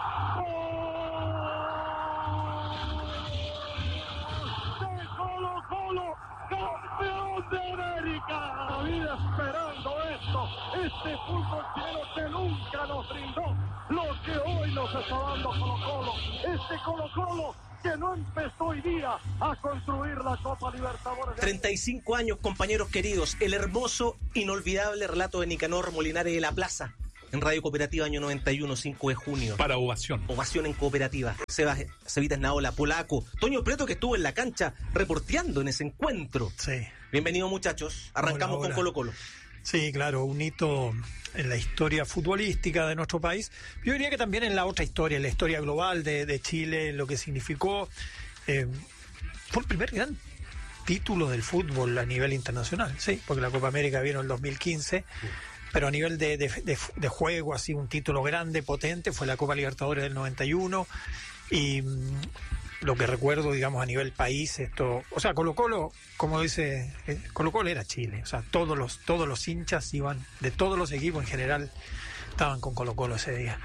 Colo-Colo, campeón de América. La vida esperando esto, este fútbol chileno que nunca nos brindó lo que hoy nos está dando Colo-Colo. Este Colo-Colo que no empezó hoy día a construir la Copa Libertadores. 35 años, compañeros queridos, el hermoso, inolvidable relato de Nicanor Molinari de la Plaza. En Radio Cooperativa, año 91, 5 de junio. Para ovación. Ovación en Cooperativa. Cevita Esnaola, Polaco, Toño Prieto, que estuvo en la cancha reporteando en ese encuentro. Sí. Bienvenidos, muchachos. Arrancamos con Colo-Colo. Sí, claro, un hito en la historia futbolística de nuestro país. Yo diría que también en la otra historia, en la historia global de Chile, lo que significó. Fue el primer gran título del fútbol a nivel internacional, sí, porque la Copa América vino en el 2015. Pero a nivel de juego, así un título grande, potente, fue la Copa Libertadores del 91. Y lo que recuerdo, digamos, a nivel país, o sea, Colo-Colo, como dice, Colo-Colo era Chile. O sea, todos los hinchas iban, de todos los equipos en general, estaban con Colo-Colo ese día.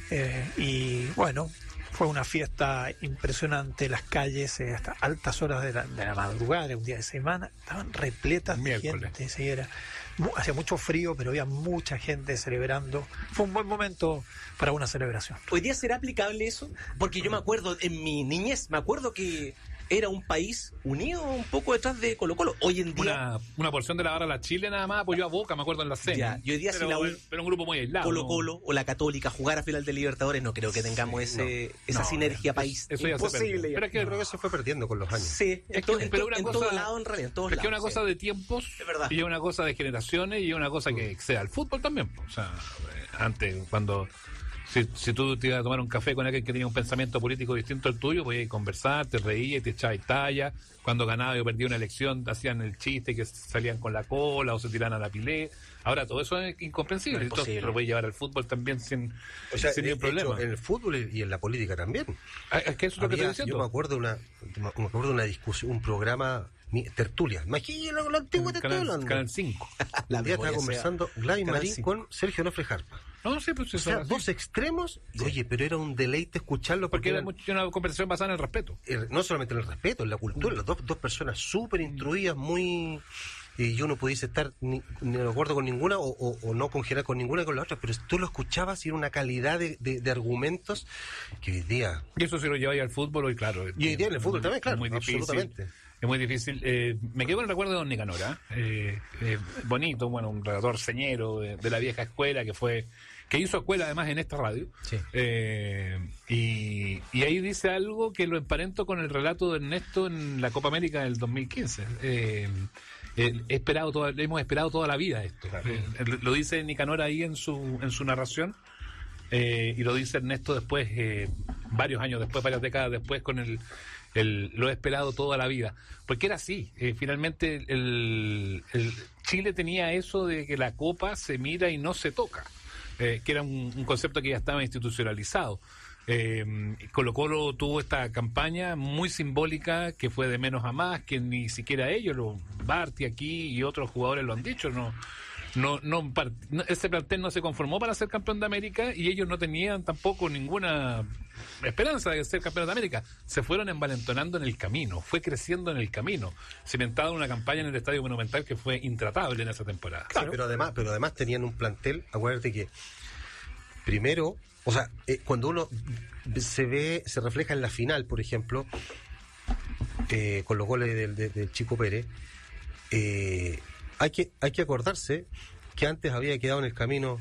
Y bueno, fue una fiesta impresionante, las calles hasta altas horas de la madrugada, de un día de semana, estaban repletas de gente. Sí, hacía mucho frío, pero había mucha gente celebrando. Fue un buen momento para una celebración. ¿Hoy día será aplicable eso? Porque yo me acuerdo, en mi niñez, que era un país unido un poco detrás de Colo-Colo. Hoy en día... Una porción de la barra la Chile nada más apoyó a Boca, me acuerdo en la cena. Y hoy día pero un grupo muy aislado. Colo-Colo o la Católica jugar a final de Libertadores, no creo que tengamos esa sinergia país. Eso imposible. Pero es que creo que se fue perdiendo con los años. Sí, en todo lado en realidad. Es que es una cosa de tiempos, y es una cosa de generaciones, y es una cosa que excede al fútbol también. O sea, antes, cuando... Si tú te ibas a tomar un café con alguien que tenía un pensamiento político distinto al tuyo, podías conversar, te reías, te echabas talla. Cuando ganaba o perdía una elección, hacían el chiste que salían con la cola o se tiraban a la pilé. Ahora todo eso es incomprensible. No, entonces lo puedes llevar al fútbol también sin ningún problema. En el fútbol y en la política también. Es que eso es lo que estoy diciendo. Yo me acuerdo de una discusión, un programa tertulia. Imagínate lo antiguo de Canal 5. La día estaba conversando Gladys Marín con Sergio Nofre Jarpa. No, sí, pues, o sea, dos extremos. Sí. Oye, pero era un deleite escucharlo. Porque era una conversación basada en el respeto. No solamente en el respeto, en la cultura. Las dos personas súper instruidas, muy... Y yo no pudiese estar ni de acuerdo con ninguna o no congelar con ninguna con la otra, pero tú lo escuchabas y era una calidad de argumentos que hoy día... Y eso se lo lleváis al fútbol hoy, claro. Y hoy día en el fútbol también, claro, muy difícil, absolutamente. Es muy difícil. Me quedo con el recuerdo de don Nicanor, bonito, bueno, un relator señero de la vieja escuela que hizo escuela además en esta radio. Sí. Y ahí dice algo que lo emparento con el relato de Ernesto en la Copa América del 2015. Hemos esperado toda la vida esto. Claro. Lo dice Nicanor ahí en su narración. Y lo dice Ernesto después, varios años después, varias décadas después, con lo he esperado toda la vida. Porque era así. Finalmente el Chile tenía eso de que la copa se mira y no se toca. Que era un concepto que ya estaba institucionalizado. Colo-Colo tuvo esta campaña muy simbólica que fue de menos a más, que ni siquiera ellos, Barty aquí y otros jugadores lo han dicho, ese plantel no se conformó para ser campeón de América y ellos no tenían tampoco ninguna esperanza de ser campeón de América. Se fueron envalentonando en el camino, fue creciendo en el camino, cimentada una campaña en el Estadio Monumental que fue intratable en esa temporada. Claro. Sí, pero además tenían un plantel, acuérdate que primero, o sea, cuando uno se refleja en la final, por ejemplo, con los goles del Chico Pérez, hay que acordarse que antes había quedado en el camino,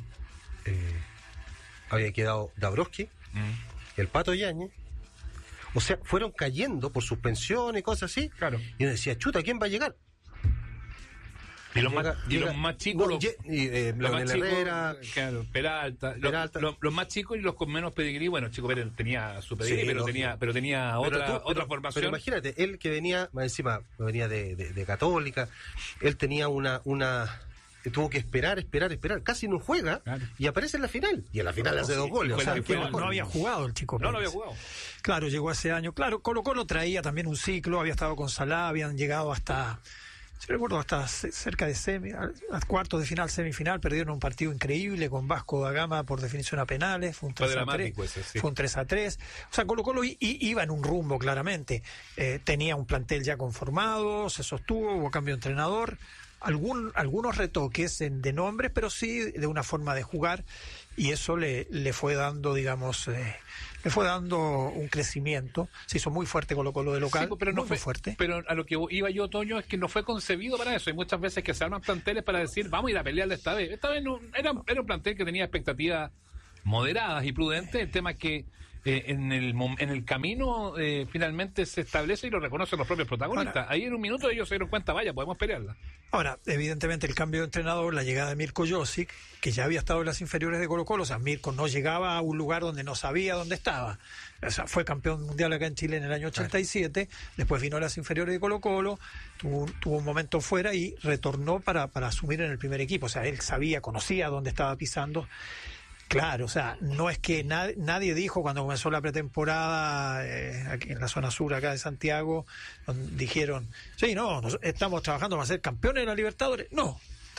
había quedado Dabrowski, el Pato Yáñez. O sea, fueron cayendo por suspensión y cosas así. Claro. Y uno decía, chuta, ¿quién va a llegar? Y los más chicos, Herrera, claro, Peralta. Los más chicos y los con menos pedigrí. Bueno, Chico Pérez tenía su pedigrí, pero tenía otra formación. Pero imagínate, él que venía, más encima, venía de Católica, él tenía una tuvo que esperar, casi no juega, y aparece en la final. Y en la final hace 2 goles. No había jugado el Chico Pérez. No lo había jugado. Claro, llegó ese año. Claro, Colo-Colo traía también un ciclo, había estado con Salá, habían llegado hasta... Yo recuerdo hasta cerca de a cuartos de final, semifinal, perdieron un partido increíble con Vasco da Gama por definición a penales, fue un 3-3. Fue un 3-3. O sea, Colo-Colo iba en un rumbo claramente. Tenía un plantel ya conformado, se sostuvo, hubo cambio de entrenador, algunos retoques de nombres, pero sí de una forma de jugar, y eso le fue dando, digamos... le fue dando un crecimiento, se hizo muy fuerte Colo-Colo de local, sí, pero no fue fuerte. Pero a lo que iba yo, Toño, es que no fue concebido para eso. Hay muchas veces que se arman planteles para decir, vamos a ir a pelearle esta vez. Esta vez no, era un plantel que tenía expectativas moderadas y prudentes. El tema es que en el camino finalmente se establece y lo reconocen los propios protagonistas. Ahora, ahí en un minuto ellos se dieron cuenta, vaya, podemos pelearla. Ahora, evidentemente el cambio de entrenador, la llegada de Mirko Josic, que ya había estado en las inferiores de Colo-Colo, o sea, Mirko no llegaba a un lugar donde no sabía dónde estaba. O sea, fue campeón mundial acá en Chile en el año 87, después vino a las inferiores de Colo-Colo, tuvo un momento fuera y retornó para asumir en el primer equipo. O sea, él conocía dónde estaba pisando. Claro, o sea, no es que nadie dijo cuando comenzó la pretemporada aquí en la zona sur acá de Santiago, dijeron, sí, estamos trabajando para ser campeones de la Libertadores. No,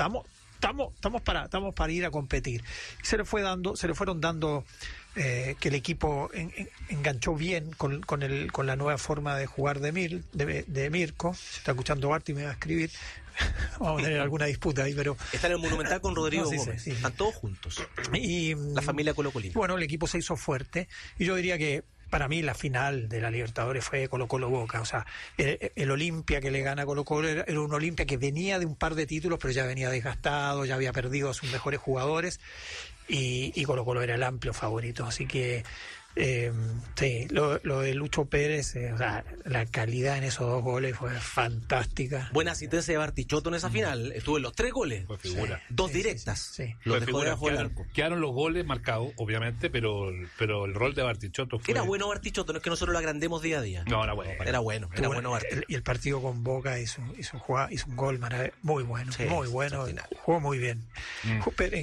estamos para ir a competir. Y se le fueron dando que el equipo enganchó bien con la nueva forma de jugar de Mirko. Se está escuchando Bart y me va a escribir. Vamos a tener alguna disputa ahí, pero... Está en el Monumental con Rodrigo Gómez. Sí. Están todos juntos. Y la familia Colo-Colina. Bueno, el equipo se hizo fuerte y yo diría que para mí la final de la Libertadores fue Colo-Colo Boca. O sea, el Olimpia que le gana a Colo-Colo era un Olimpia que venía de un par de títulos, pero ya venía desgastado, ya había perdido a sus mejores jugadores y Colo-Colo era el amplio favorito. Así que sí, lo de Lucho Pérez, o sea, la calidad en esos 2 goles fue fantástica. Buena asistencia de Bartichotto en esa final, estuvo en los 3 goles. Fue figura. 2 directas. Sí. Los dejó debajo del arco. Quedaron los goles marcados, obviamente, pero el rol de Bartichotto fue... Era bueno Bartichotto, no es que nosotros lo agrandemos día a día. No, era bueno. Era bueno Bartichotto. Y el partido con Boca hizo un gol muy bueno, sí, muy bueno. Jugó muy bien. Pero en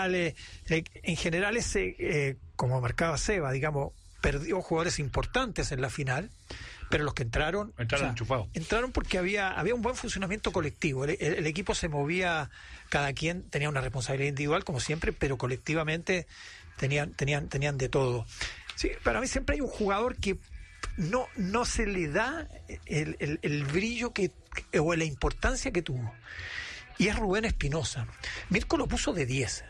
general ese... como marcaba Seba, digamos, perdió jugadores importantes en la final, pero los que entraron enchufados. Entraron porque había un buen funcionamiento colectivo. El equipo se movía, cada quien tenía una responsabilidad individual, como siempre, pero colectivamente tenían de todo. Sí, para mí siempre hay un jugador que no se le da el brillo o la importancia que tuvo, y es Rubén Espinosa. Mirko lo puso de 10.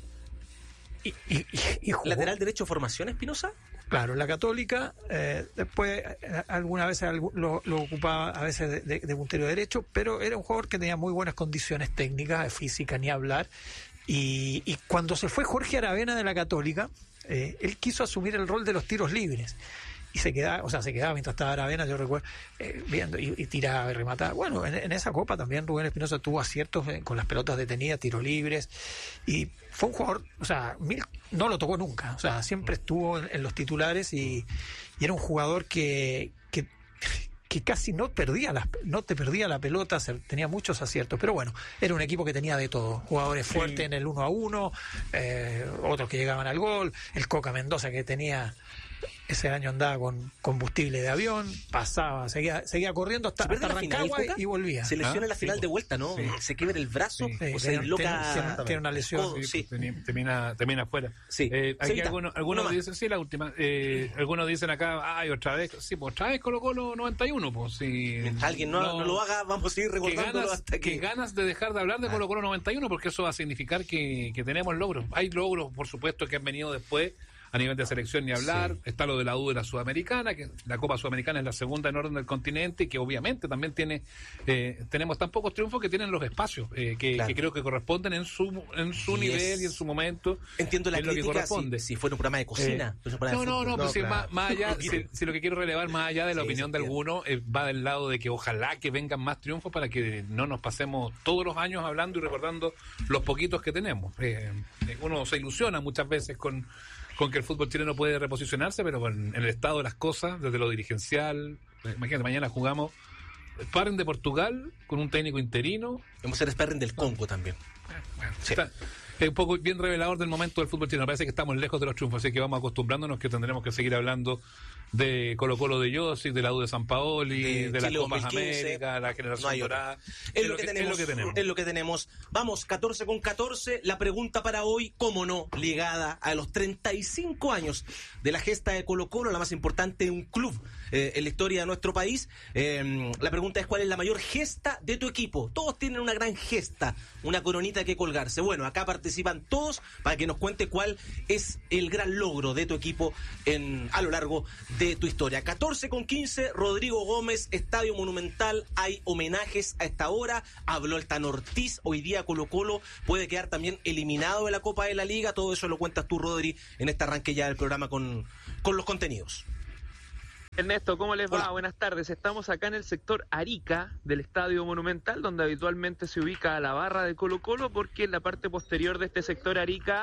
Y jugó. ¿Lateral derecho formación Espinosa? Claro, la Católica, después algunas veces lo ocupaba a veces de puntero derecho, pero era un jugador que tenía muy buenas condiciones técnicas, física, ni hablar. Y cuando se fue Jorge Aravena de la Católica, él quiso asumir el rol de los tiros libres. Y se quedaba mientras estaba Aravena, yo recuerdo, viendo y tiraba y remataba. Bueno, en esa copa también Rubén Espinosa tuvo aciertos con las pelotas detenidas, tiros libres, y fue un jugador, o sea, no lo tocó nunca, o sea, siempre estuvo en los titulares y era un jugador que casi no te perdía la pelota, tenía muchos aciertos, pero bueno, era un equipo que tenía de todo, jugadores fuertes en el 1-1, otros que llegaban al gol, el Coca Mendoza que ese año andaba con combustible de avión, pasaba, seguía corriendo hasta Rancagua y volvía. Se lesiona en la final de vuelta, ¿no? Sí. Se quiebra el brazo o se disloca. Tiene una lesión. Sí. Termina afuera. Sí. Aquí algunos dicen, sí, la última. Algunos dicen acá, otra vez. Sí, pues otra vez Colo-Colo 91. Pues, si alguien no lo haga, vamos a seguir recordándolo hasta que... Que ganas de dejar de hablar de Colo-Colo 91, porque eso va a significar que tenemos logros. Hay logros, por supuesto, que han venido después. A nivel de selección ni hablar, está lo de la U de la Sudamericana, que la Copa Sudamericana es la segunda en orden del continente, y que obviamente también tenemos tan pocos triunfos que tienen los espacios, que creo que corresponden en su nivel y en su momento. Entiendo la crítica, si fuera un programa de cocina. Más allá, si lo que quiero relevar, más allá de la opinión de algunos, va del lado de que ojalá que vengan más triunfos para que no nos pasemos todos los años hablando y recordando los poquitos que tenemos. Uno se ilusiona muchas veces con que el fútbol chileno puede reposicionarse, pero en el estado de las cosas, desde lo dirigencial, imagínate, mañana jugamos sparring de Portugal con un técnico interino. Vamos a hacer sparring del Congo también. Sí. Es un poco bien revelador del momento del fútbol chileno. Parece que estamos lejos de los triunfos, así que vamos acostumbrándonos que tendremos que seguir hablando de Colo-Colo de Josic, de la U de San Paoli, de la Copa América, la generación dorada. Es lo que tenemos. Vamos, 14:14. La pregunta para hoy, cómo no, ligada a los 35 años de la gesta de Colo-Colo, la más importante de un club en la historia de nuestro país. La pregunta es: ¿cuál es la mayor gesta de tu equipo? Todos tienen una gran gesta, una coronita que colgarse. Bueno, acá participan todos para que nos cuente cuál es el gran logro de tu equipo a lo largo de tu historia. 14:15, Rodrigo Gómez, Estadio Monumental. Hay homenajes a esta hora. Habló el Tano Ortiz. Hoy día Colo-Colo puede quedar también eliminado de la Copa de la Liga. Todo eso lo cuentas tú, Rodri, en este arranque ya del programa con los contenidos. Ernesto, ¿cómo les va? Hola. Buenas tardes. Estamos acá en el sector Arica del Estadio Monumental, donde habitualmente se ubica la barra de Colo-Colo, porque en la parte posterior de este sector Arica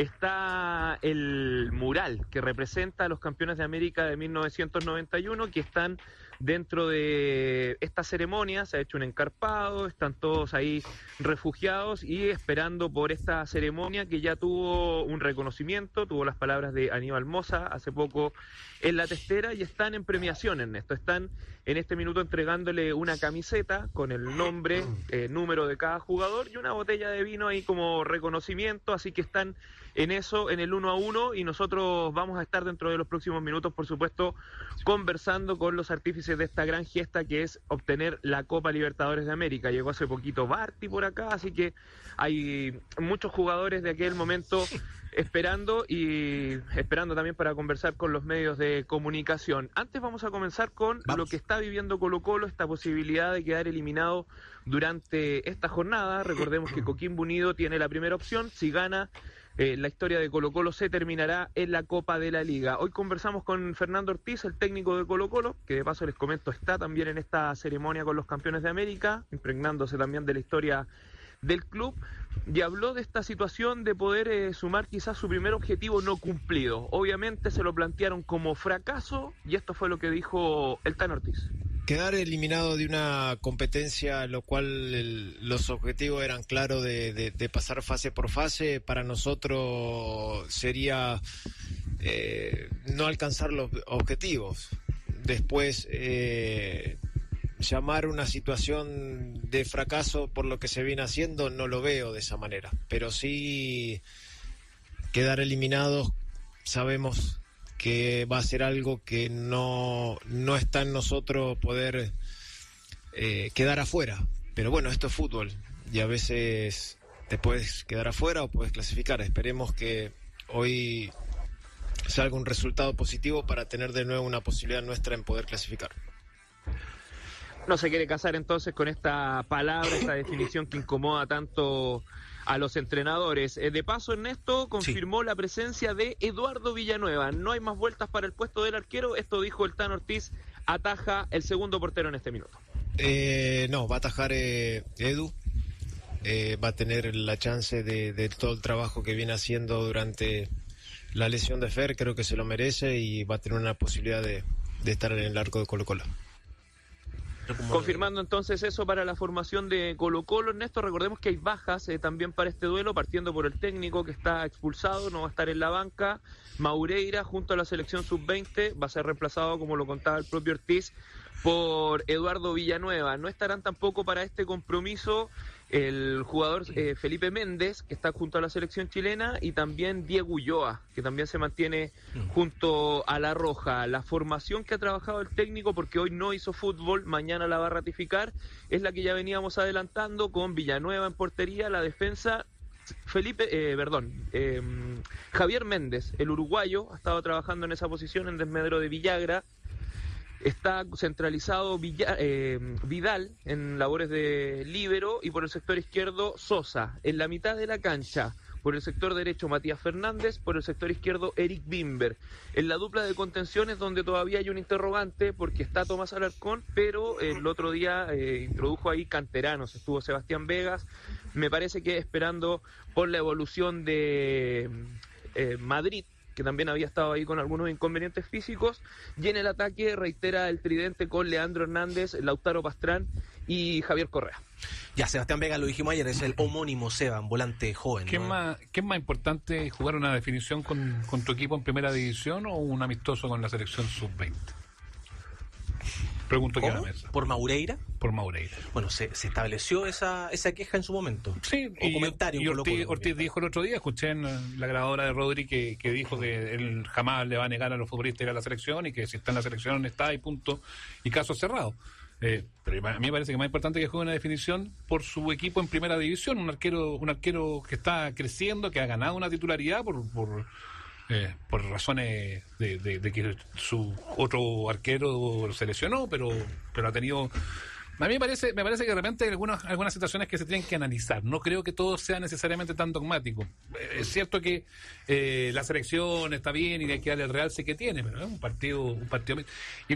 está el mural que representa a los campeones de América de 1991, que están dentro de esta ceremonia. Se ha hecho un encarpado, están todos ahí refugiados y esperando por esta ceremonia que ya tuvo un reconocimiento, tuvo las palabras de Aníbal Mosa hace poco en la testera, y están en premiación, Ernesto. Están en este minuto entregándole una camiseta con el nombre, número de cada jugador y una botella de vino ahí como reconocimiento, así que están en eso, en el 1-1, y nosotros vamos a estar dentro de los próximos minutos, por supuesto, conversando con los artífices de esta gran gesta que es obtener la Copa Libertadores de América. Llegó hace poquito Barty por acá, así que hay muchos jugadores de aquel momento esperando también para conversar con los medios de comunicación. Antes vamos a comenzar con lo que está viviendo Colo-Colo, esta posibilidad de quedar eliminado durante esta jornada. Recordemos que Coquimbo Unido tiene la primera opción. Si gana, la historia de Colo-Colo se terminará en la Copa de la Liga. Hoy conversamos con Fernando Ortiz, el técnico de Colo-Colo, que de paso les comento está también en esta ceremonia con los campeones de América, impregnándose también de la historia del club, y habló de esta situación de poder sumar quizás su primer objetivo no cumplido. Obviamente se lo plantearon como fracaso, y esto fue lo que dijo el Tano Ortiz. Quedar eliminado de una competencia, lo cual los objetivos eran claros de pasar fase por fase, para nosotros sería no alcanzar los objetivos. Después llamar una situación de fracaso por lo que se viene haciendo, no lo veo de esa manera, pero sí quedar eliminados sabemos que va a ser algo que no está en nosotros poder quedar afuera, pero bueno, esto es fútbol y a veces te puedes quedar afuera o puedes clasificar. Esperemos que hoy salga un resultado positivo para tener de nuevo una posibilidad nuestra en poder clasificar. No se quiere casar entonces con esta palabra, esta definición que incomoda tanto a los entrenadores. De paso, Ernesto confirmó la presencia de Eduardo Villanueva. No hay más vueltas para el puesto del arquero. Esto dijo el Tano Ortiz. Ataja el segundo portero en este minuto. No, va a atajar Edu. Va a tener la chance de todo el trabajo que viene haciendo durante la lesión de Fer. Creo que se lo merece y va a tener una posibilidad de estar en el arco de Colo-Colo. Confirmando entonces eso para la formación de Colo-Colo. Ernesto, recordemos que hay bajas también para este duelo, partiendo por el técnico que está expulsado, no va a estar en la banca. Maureira, junto a la selección sub-20, va a ser reemplazado, como lo contaba el propio Ortiz, por Eduardo Villanueva. No estarán tampoco para este compromiso el jugador Felipe Méndez, que está junto a la selección chilena, y también Diego Ulloa, que también se mantiene junto a la Roja. La formación que ha trabajado el técnico, porque hoy no hizo fútbol, mañana la va a ratificar, es la que ya veníamos adelantando, con Villanueva en portería, la defensa Javier Méndez, el uruguayo, ha estado trabajando en esa posición en desmedro de Villagra. Está centralizado Vidal en labores de líbero, y por el sector izquierdo Sosa. En la mitad de la cancha, por el sector derecho Matías Fernández, por el sector izquierdo Eric Bimber. En la dupla de contenciones, donde todavía hay un interrogante, porque está Tomás Alarcón, pero el otro día introdujo ahí canteranos, estuvo Sebastián Vegas. Me parece que esperando por la evolución de Madrid, que también había estado ahí con algunos inconvenientes físicos. Y en el ataque reitera el tridente con Leandro Hernández, Lautaro Pastrán y Javier Correa. Ya, Sebastián Vega, lo dijimos ayer, es el homónimo Seba, un volante joven. ¿Qué ¿no? es más importante, jugar una definición con tu equipo en primera división o un amistoso con la selección sub-20? Pregunto aquí a la mesa. ¿Por Maureira? Por Maureira. Bueno, se estableció esa queja en su momento. Sí, o comentario. Y Ortiz dijo el otro día, escuché en la grabadora de Rodri que dijo que él jamás le va a negar a los futbolistas ir a la selección y que si está en la selección está y punto, y caso cerrado. Pero a mí me parece que más importante que juegue una definición por su equipo en primera división, un arquero que está creciendo, que ha ganado una titularidad por razones de que su otro arquero se lesionó, pero ha tenido... A mí me parece que de repente hay algunas situaciones que se tienen que analizar. No creo que todo sea necesariamente tan dogmático. Es cierto que la selección está bien y hay que darle el realce que tiene, pero es un partido.